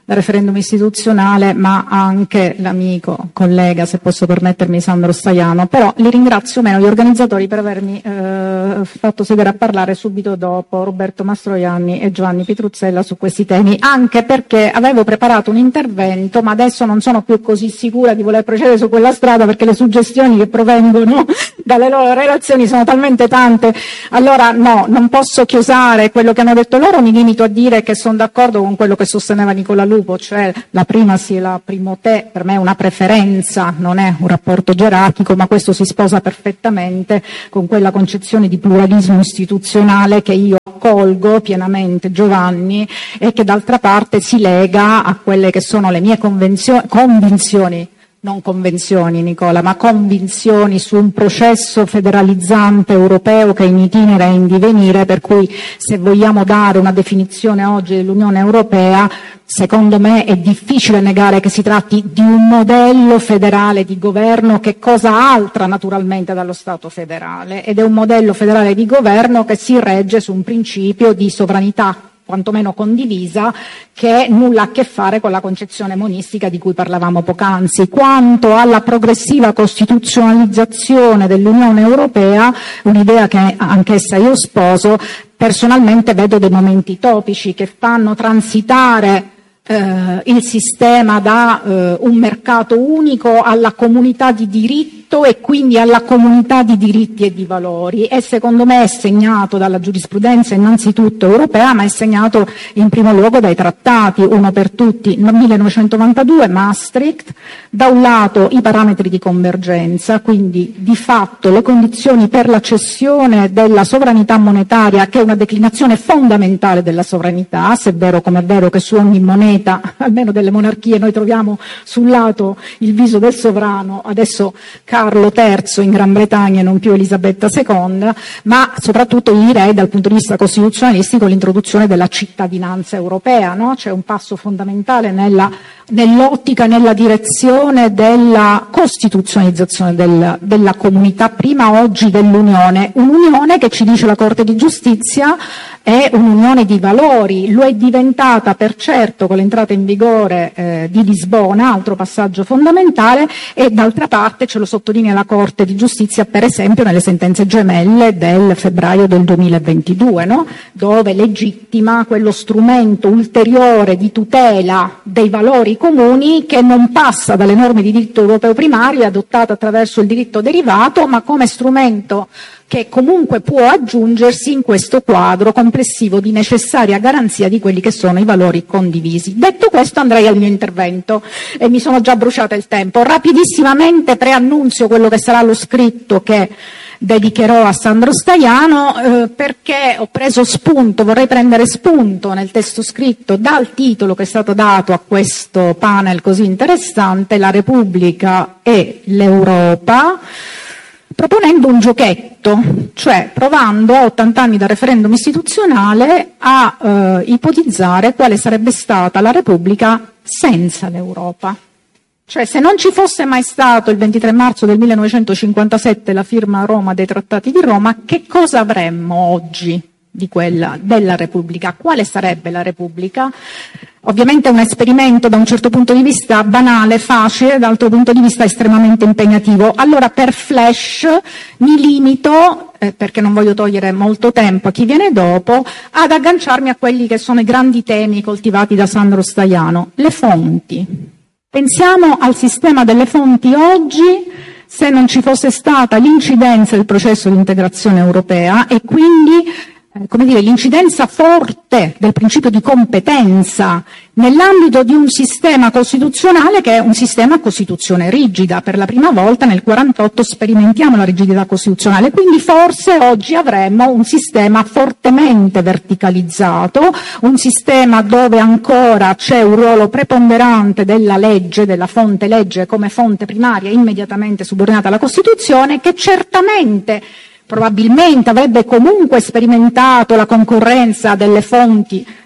da referendum istituzionale, ma anche l'amico, collega, se posso permettermi, Sandro Staiano. Però li ringrazio meno gli organizzatori per avermi eh, fatto sedere a parlare subito dopo Roberto Mastroianni e Giovanni Pitruzzella su questi temi, anche perché avevo preparato un intervento, ma adesso non sono più così sicura di voler procedere su quella strada, perché le suggestioni che provengono dalle loro relazioni sono talmente tante. Allora no, non posso chiosare quello che hanno detto loro, mi limito a dire che sono d'accordo con quello che sosteneva Nicola Lupo, cioè la prima sì, la primo te, per me è una preferenza, non è un rapporto gerarchico, ma questo si sposa perfettamente con quella concezione di pluralismo istituzionale che io accolgo pienamente, Giovanni, e che d'altra parte si lega a quelle che sono le mie convenzio- convinzioni, non convenzioni Nicola, ma convinzioni su un processo federalizzante europeo che è in itinere e in divenire, per cui se vogliamo dare una definizione oggi dell'Unione Europea, secondo me è difficile negare che si tratti di un modello federale di governo, che è cosa altra naturalmente dallo Stato federale, ed è un modello federale di governo che si regge su un principio di sovranità quantomeno condivisa, che nulla ha a che fare con la concezione monistica di cui parlavamo poc'anzi. Quanto alla progressiva costituzionalizzazione dell'Unione Europea, un'idea che anch'essa io sposo, personalmente vedo dei momenti topici che fanno transitare eh, il sistema da eh, un mercato unico alla comunità di diritto e quindi alla comunità di diritti e di valori, e secondo me è segnato dalla giurisprudenza innanzitutto europea, ma è segnato in primo luogo dai trattati, uno per tutti, millenovecentonovantadue, Maastricht, da un lato i parametri di convergenza, quindi di fatto le condizioni per la cessione della sovranità monetaria, che è una declinazione fondamentale della sovranità, se è vero come è vero che su ogni moneta, almeno delle monarchie, noi troviamo sul lato il viso del sovrano, adesso Carlo terzo in Gran Bretagna e non più Elisabetta seconda, ma soprattutto io direi dal punto di vista costituzionalistico l'introduzione della cittadinanza europea, no? C'è un passo fondamentale nella, nell'ottica, nella direzione della costituzionalizzazione del, della comunità, prima oggi dell'Unione, un'Unione che ci dice la Corte di Giustizia è un'unione di valori, lo è diventata per certo con l'entrata in vigore eh, di Lisbona, altro passaggio fondamentale, e d'altra parte ce lo sottolinea la Corte di Giustizia per esempio nelle sentenze gemelle del febbraio del duemilaventidue, no? Dove legittima quello strumento ulteriore di tutela dei valori comuni che non passa dalle norme di diritto europeo primario adottate attraverso il diritto derivato, ma come strumento che comunque può aggiungersi in questo quadro complessivo di necessaria garanzia di quelli che sono i valori condivisi. Detto questo andrei al mio intervento e mi sono già bruciata il tempo. Rapidissimamente preannunzio quello che sarà lo scritto che dedicherò a Sandro Staiano eh, perché ho preso spunto, vorrei prendere spunto nel testo scritto dal titolo che è stato dato a questo panel così interessante, La Repubblica e l'Europa, proponendo un giochetto, cioè provando a ottanta anni dal referendum istituzionale a eh, ipotizzare quale sarebbe stata la Repubblica senza l'Europa. Cioè se non ci fosse mai stato il ventitré marzo del millenovecentocinquantasette la firma a Roma dei Trattati di Roma, che cosa avremmo oggi di quella, della Repubblica? Quale sarebbe la Repubblica? Ovviamente è un esperimento da un certo punto di vista banale, facile, dall'altro punto di vista estremamente impegnativo. Allora per flash mi limito, eh, perché non voglio togliere molto tempo a chi viene dopo, ad agganciarmi a quelli che sono i grandi temi coltivati da Sandro Staiano. Le fonti. Pensiamo al sistema delle fonti oggi, se non ci fosse stata l'incidenza del processo di integrazione europea e quindi eh, come dire, l'incidenza forte del principio di competenza nell'ambito di un sistema costituzionale che è un sistema a Costituzione rigida. Per la prima volta nel quarantotto sperimentiamo la rigidità costituzionale, quindi forse oggi avremmo un sistema fortemente verticalizzato, un sistema dove ancora c'è un ruolo preponderante della legge, della fonte legge come fonte primaria immediatamente subordinata alla Costituzione, che certamente probabilmente avrebbe comunque sperimentato la concorrenza delle fonti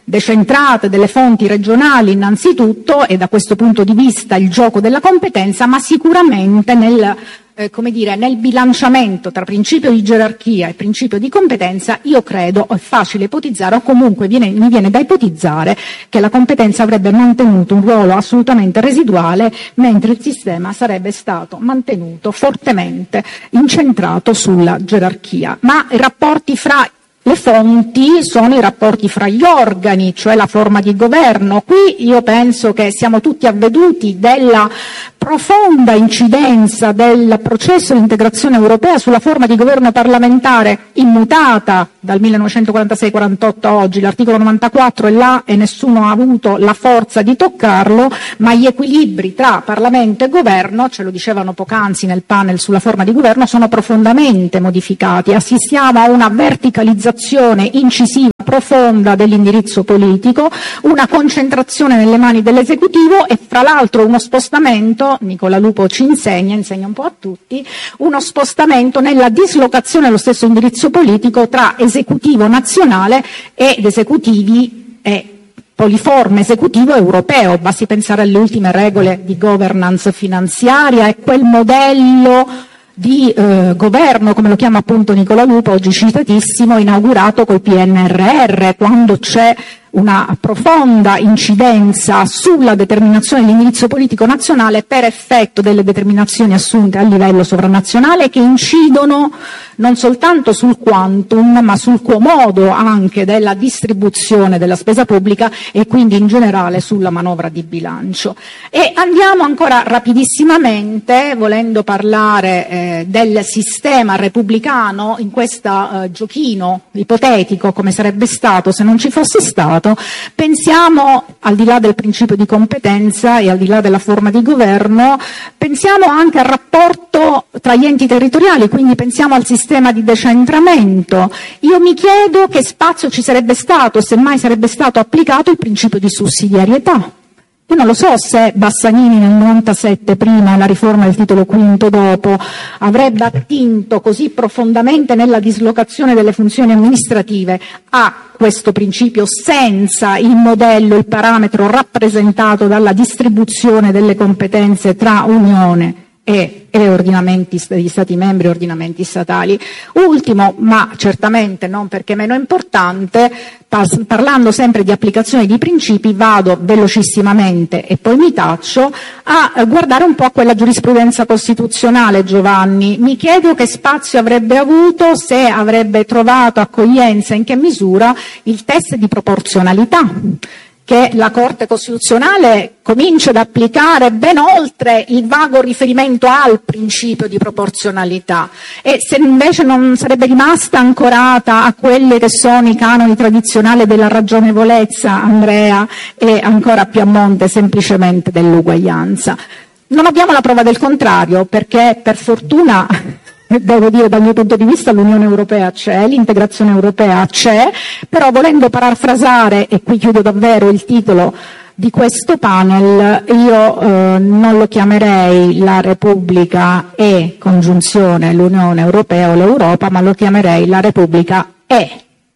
decentrate delle fonti regionali innanzitutto, e da questo punto di vista il gioco della competenza, ma sicuramente nel Eh, come dire, nel bilanciamento tra principio di gerarchia e principio di competenza, io credo, è facile ipotizzare, o comunque viene, mi viene da ipotizzare, che la competenza avrebbe mantenuto un ruolo assolutamente residuale, mentre il sistema sarebbe stato mantenuto fortemente incentrato sulla gerarchia. Ma i rapporti fra le fonti sono i rapporti fra gli organi, cioè la forma di governo. Qui io penso che siamo tutti avveduti della profonda incidenza del processo di integrazione europea sulla forma di governo parlamentare immutata dal millenovecentoquarantasei quarantotto a oggi. L'articolo novantaquattro è là e nessuno ha avuto la forza di toccarlo, ma gli equilibri tra Parlamento e governo, ce lo dicevano poc'anzi nel panel sulla forma di governo, sono profondamente modificati. Assistiamo a una verticalizzazione incisiva, profonda dell'indirizzo politico, una concentrazione nelle mani dell'esecutivo e fra l'altro uno spostamento, Nicola Lupo ci insegna, insegna un po' a tutti, uno spostamento nella dislocazione dello stesso indirizzo politico tra esecutivo nazionale ed esecutivi e poliforme esecutivo europeo. Basti pensare alle ultime regole di governance finanziaria e quel modello di eh, governo, come lo chiama appunto Nicola Lupo, oggi citatissimo, inaugurato col P N R R, quando c'è una profonda incidenza sulla determinazione dell'indirizzo politico nazionale per effetto delle determinazioni assunte a livello sovranazionale, che incidono non soltanto sul quantum ma sul quomodo anche della distribuzione della spesa pubblica e quindi in generale sulla manovra di bilancio. E andiamo ancora rapidissimamente, volendo parlare eh, del sistema repubblicano in questo eh, giochino ipotetico, come sarebbe stato se non ci fosse stato. Pensiamo, al di là del principio di competenza e al di là della forma di governo, pensiamo anche al rapporto tra gli enti territoriali, quindi pensiamo al sistema di decentramento. Io mi chiedo che spazio ci sarebbe stato, se mai sarebbe stato applicato il principio di sussidiarietà. Io non lo so se Bassanini nel novantasette prima e la riforma del titolo quinto dopo avrebbe attinto così profondamente nella dislocazione delle funzioni amministrative a questo principio senza il modello, il parametro rappresentato dalla distribuzione delle competenze tra Unione e, e ordinamenti degli Stati membri e ordinamenti statali. Ultimo, ma certamente non perché meno importante, par- parlando sempre di applicazione di principi, vado velocissimamente e poi mi taccio a eh, guardare un po' a quella giurisprudenza costituzionale, Giovanni. Mi chiedo che spazio avrebbe avuto, se avrebbe trovato accoglienza, in che misura, il test di proporzionalità, che la Corte Costituzionale comincia ad applicare ben oltre il vago riferimento al principio di proporzionalità, e se invece non sarebbe rimasta ancorata a quelli che sono i canoni tradizionali della ragionevolezza, Andrea, e ancora più a monte semplicemente dell'uguaglianza. Non abbiamo la prova del contrario, perché per fortuna devo dire dal mio punto di vista l'Unione Europea c'è, l'integrazione europea c'è, però volendo parafrasare, e qui chiudo davvero il titolo di questo panel, io eh, non lo chiamerei la Repubblica e congiunzione l'Unione Europea o l'Europa, ma lo chiamerei la Repubblica e,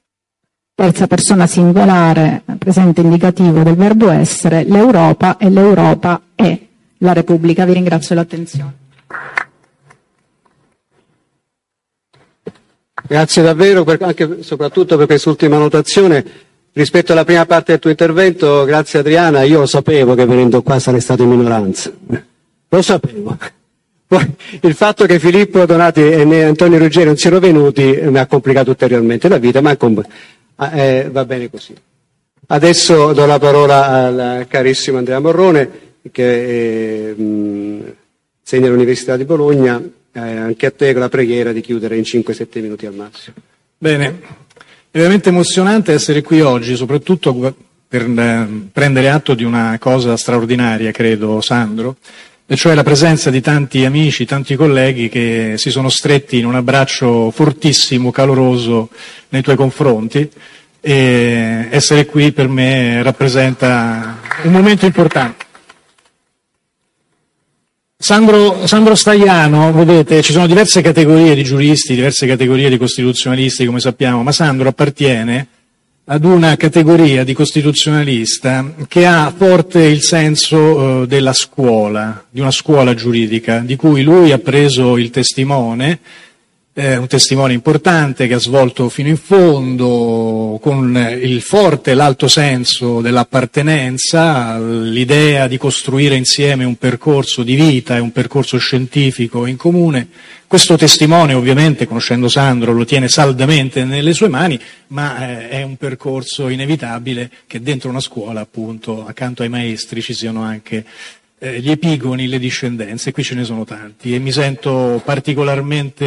terza persona singolare, presente indicativo del verbo essere, l'Europa e l'Europa e la Repubblica. Vi ringrazio dell'attenzione. Grazie davvero, per, anche soprattutto per quest'ultima notazione. Rispetto alla prima parte del tuo intervento, grazie Adriana, io lo sapevo che venendo qua sarei stato in minoranza. Lo sapevo. Poi il fatto che Filippo Donati e Antonio Ruggeri non siano venuti mi ha complicato ulteriormente la vita, ma eh, va bene così. Adesso do la parola al carissimo Andrea Morrone, che eh, insegna all'Università di Bologna. Eh, anche a te con la preghiera di chiudere in cinque sette minuti al massimo. Bene, è veramente emozionante essere qui oggi, soprattutto per eh, prendere atto di una cosa straordinaria, credo, Sandro, e cioè la presenza di tanti amici, tanti colleghi che si sono stretti in un abbraccio fortissimo, caloroso nei tuoi confronti, e essere qui per me rappresenta un momento importante. Sandro, Sandro Staiano, vedete, ci sono diverse categorie di giuristi, diverse categorie di costituzionalisti, come sappiamo, ma Sandro appartiene ad una categoria di costituzionalista che ha forte il senso eh, della scuola, di una scuola giuridica, di cui lui ha preso il testimone, eh, un testimone importante che ha svolto fino in fondo, con il forte e l'alto senso dell'appartenenza, l'idea di costruire insieme un percorso di vita e un percorso scientifico in comune. Questo testimone, ovviamente, conoscendo Sandro, lo tiene saldamente nelle sue mani, ma eh, è un percorso inevitabile che dentro una scuola, appunto, accanto ai maestri ci siano anche eh, gli epigoni, le discendenze, e qui ce ne sono tanti, e mi sento particolarmente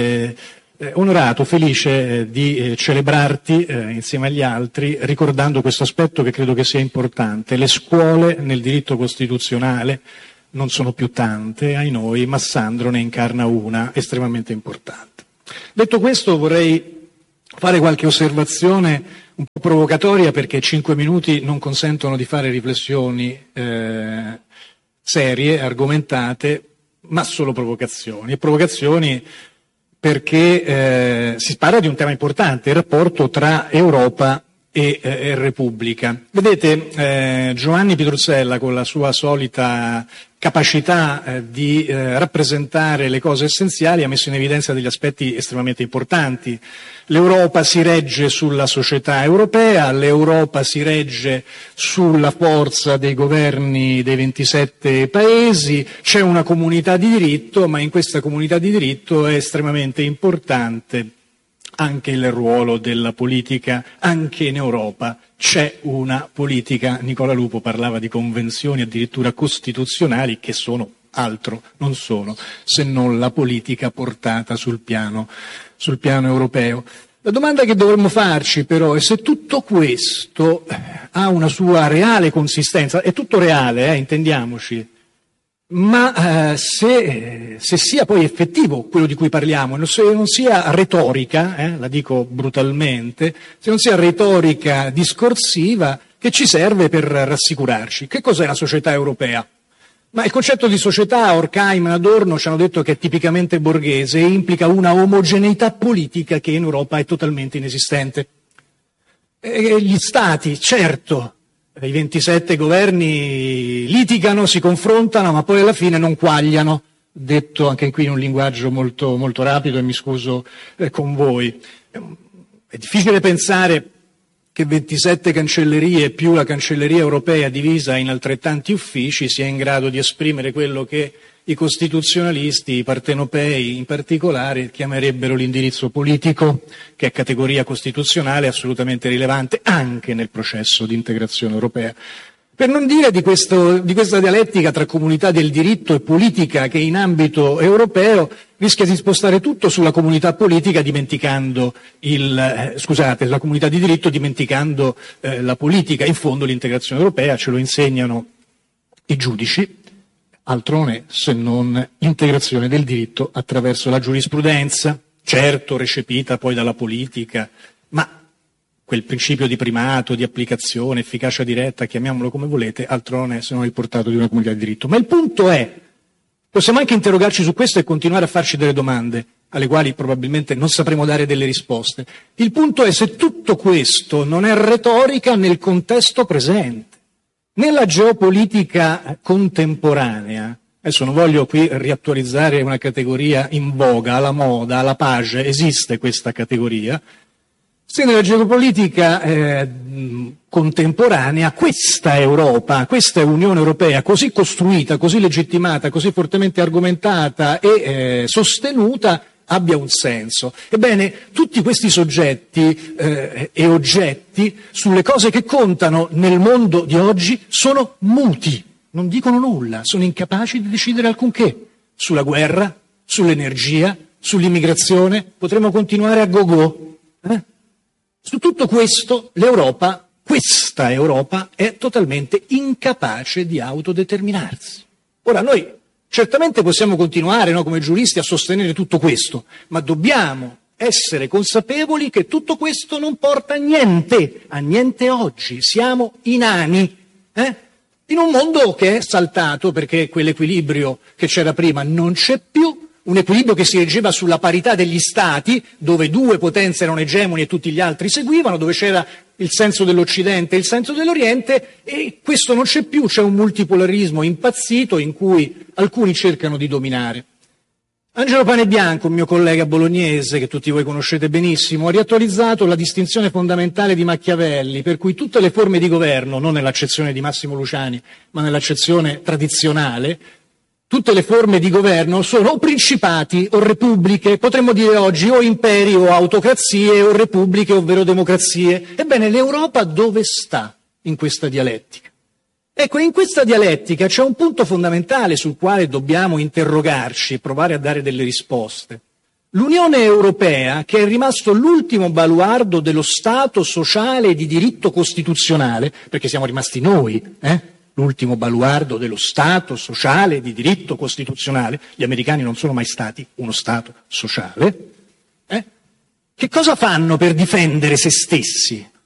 eh, onorato, felice eh, di eh, celebrarti eh, insieme agli altri, ricordando questo aspetto che credo che sia importante. Le scuole nel diritto costituzionale non sono più tante, ai noi, ma Sandro ne incarna una estremamente importante. Detto questo, vorrei fare qualche osservazione un po' provocatoria, perché cinque minuti non consentono di fare riflessioni eh, serie, argomentate, ma solo provocazioni. E provocazioni perché eh, si parla di un tema importante, il rapporto tra Europa e eh, Repubblica. Vedete, eh, Giovanni Pitruzzella, con la sua solita capacità eh, di eh, rappresentare le cose essenziali, ha messo in evidenza degli aspetti estremamente importanti. L'Europa si regge sulla società europea, l'Europa si regge sulla forza dei governi dei ventisette paesi, c'è una comunità di diritto, ma in questa comunità di diritto è estremamente importante anche il ruolo della politica. Anche in Europa c'è una politica. Nicola Lupo parlava di convenzioni addirittura costituzionali, che sono altro, non sono, se non la politica portata sul piano, sul piano europeo. La domanda che dovremmo farci però è se tutto questo ha una sua reale consistenza. È tutto reale, eh, intendiamoci. Ma eh, se, se sia poi effettivo quello di cui parliamo, se non sia retorica, eh, la dico brutalmente, se non sia retorica discorsiva che ci serve per rassicurarci. Che cos'è la società europea? Ma il concetto di società, Horkheim e Adorno ci hanno detto che è tipicamente borghese e implica una omogeneità politica che in Europa è totalmente inesistente. E gli stati, certo, i ventisette governi litigano, si confrontano, ma poi alla fine non quagliano, detto anche qui in un linguaggio molto, molto rapido, e mi scuso eh, con voi. È difficile pensare che ventisette cancellerie più la cancelleria europea divisa in altrettanti uffici sia in grado di esprimere quello che i costituzionalisti, i partenopei in particolare, chiamerebbero l'indirizzo politico, che è categoria costituzionale assolutamente rilevante anche nel processo di integrazione europea. Per non dire di, questo, di questa dialettica tra comunità del diritto e politica che in ambito europeo rischia di spostare tutto sulla comunità politica, dimenticando il, eh, scusate, la comunità di diritto dimenticando eh, la politica. In fondo l'integrazione europea, ce lo insegnano i giudici, altro non è se non integrazione del diritto attraverso la giurisprudenza, certo recepita poi dalla politica, ma quel principio di primato, di applicazione, efficacia diretta, chiamiamolo come volete, altro non è se non il portato di una comunità di diritto. Ma il punto è, possiamo anche interrogarci su questo e continuare a farci delle domande, alle quali probabilmente non sapremo dare delle risposte. Il punto è se tutto questo non è retorica nel contesto presente. Nella geopolitica contemporanea, adesso non voglio qui riattualizzare una categoria in voga, alla moda, alla page, esiste questa categoria. Se nella geopolitica eh, contemporanea questa Europa, questa Unione Europea così costruita, così legittimata, così fortemente argomentata e eh, sostenuta abbia un senso. Ebbene, tutti questi soggetti eh, e oggetti sulle cose che contano nel mondo di oggi sono muti, non dicono nulla, sono incapaci di decidere alcunché. Sulla guerra, sull'energia, sull'immigrazione, potremmo continuare a go-go. Eh? Su tutto questo l'Europa, questa Europa, è totalmente incapace di autodeterminarsi. Ora noi certamente possiamo continuare, no, come giuristi a sostenere tutto questo, ma dobbiamo essere consapevoli che tutto questo non porta a niente, a niente oggi. Siamo inani, eh? in un mondo che è saltato perché quell'equilibrio che c'era prima non c'è più, un equilibrio che si reggeva sulla parità degli stati, dove due potenze erano egemoni e tutti gli altri seguivano, dove c'era il senso dell'Occidente e il senso dell'Oriente, e questo non c'è più, c'è un multipolarismo impazzito in cui alcuni cercano di dominare. Angelo Panebianco, un mio collega bolognese, che tutti voi conoscete benissimo, ha riattualizzato la distinzione fondamentale di Machiavelli, per cui tutte le forme di governo, non nell'accezione di Massimo Luciani, ma nell'accezione tradizionale, tutte le forme di governo sono o principati o repubbliche, potremmo dire oggi o imperi o autocrazie o repubbliche ovvero democrazie. Ebbene, l'Europa dove sta in questa dialettica? Ecco, in questa dialettica c'è un punto fondamentale sul quale dobbiamo interrogarci e provare a dare delle risposte. L'Unione Europea, che è rimasto l'ultimo baluardo dello Stato sociale e di diritto costituzionale, perché siamo rimasti noi, eh? l'ultimo baluardo dello Stato sociale e di diritto costituzionale, gli americani non sono mai stati uno Stato sociale, eh? Che cosa fanno per difendere se stessi?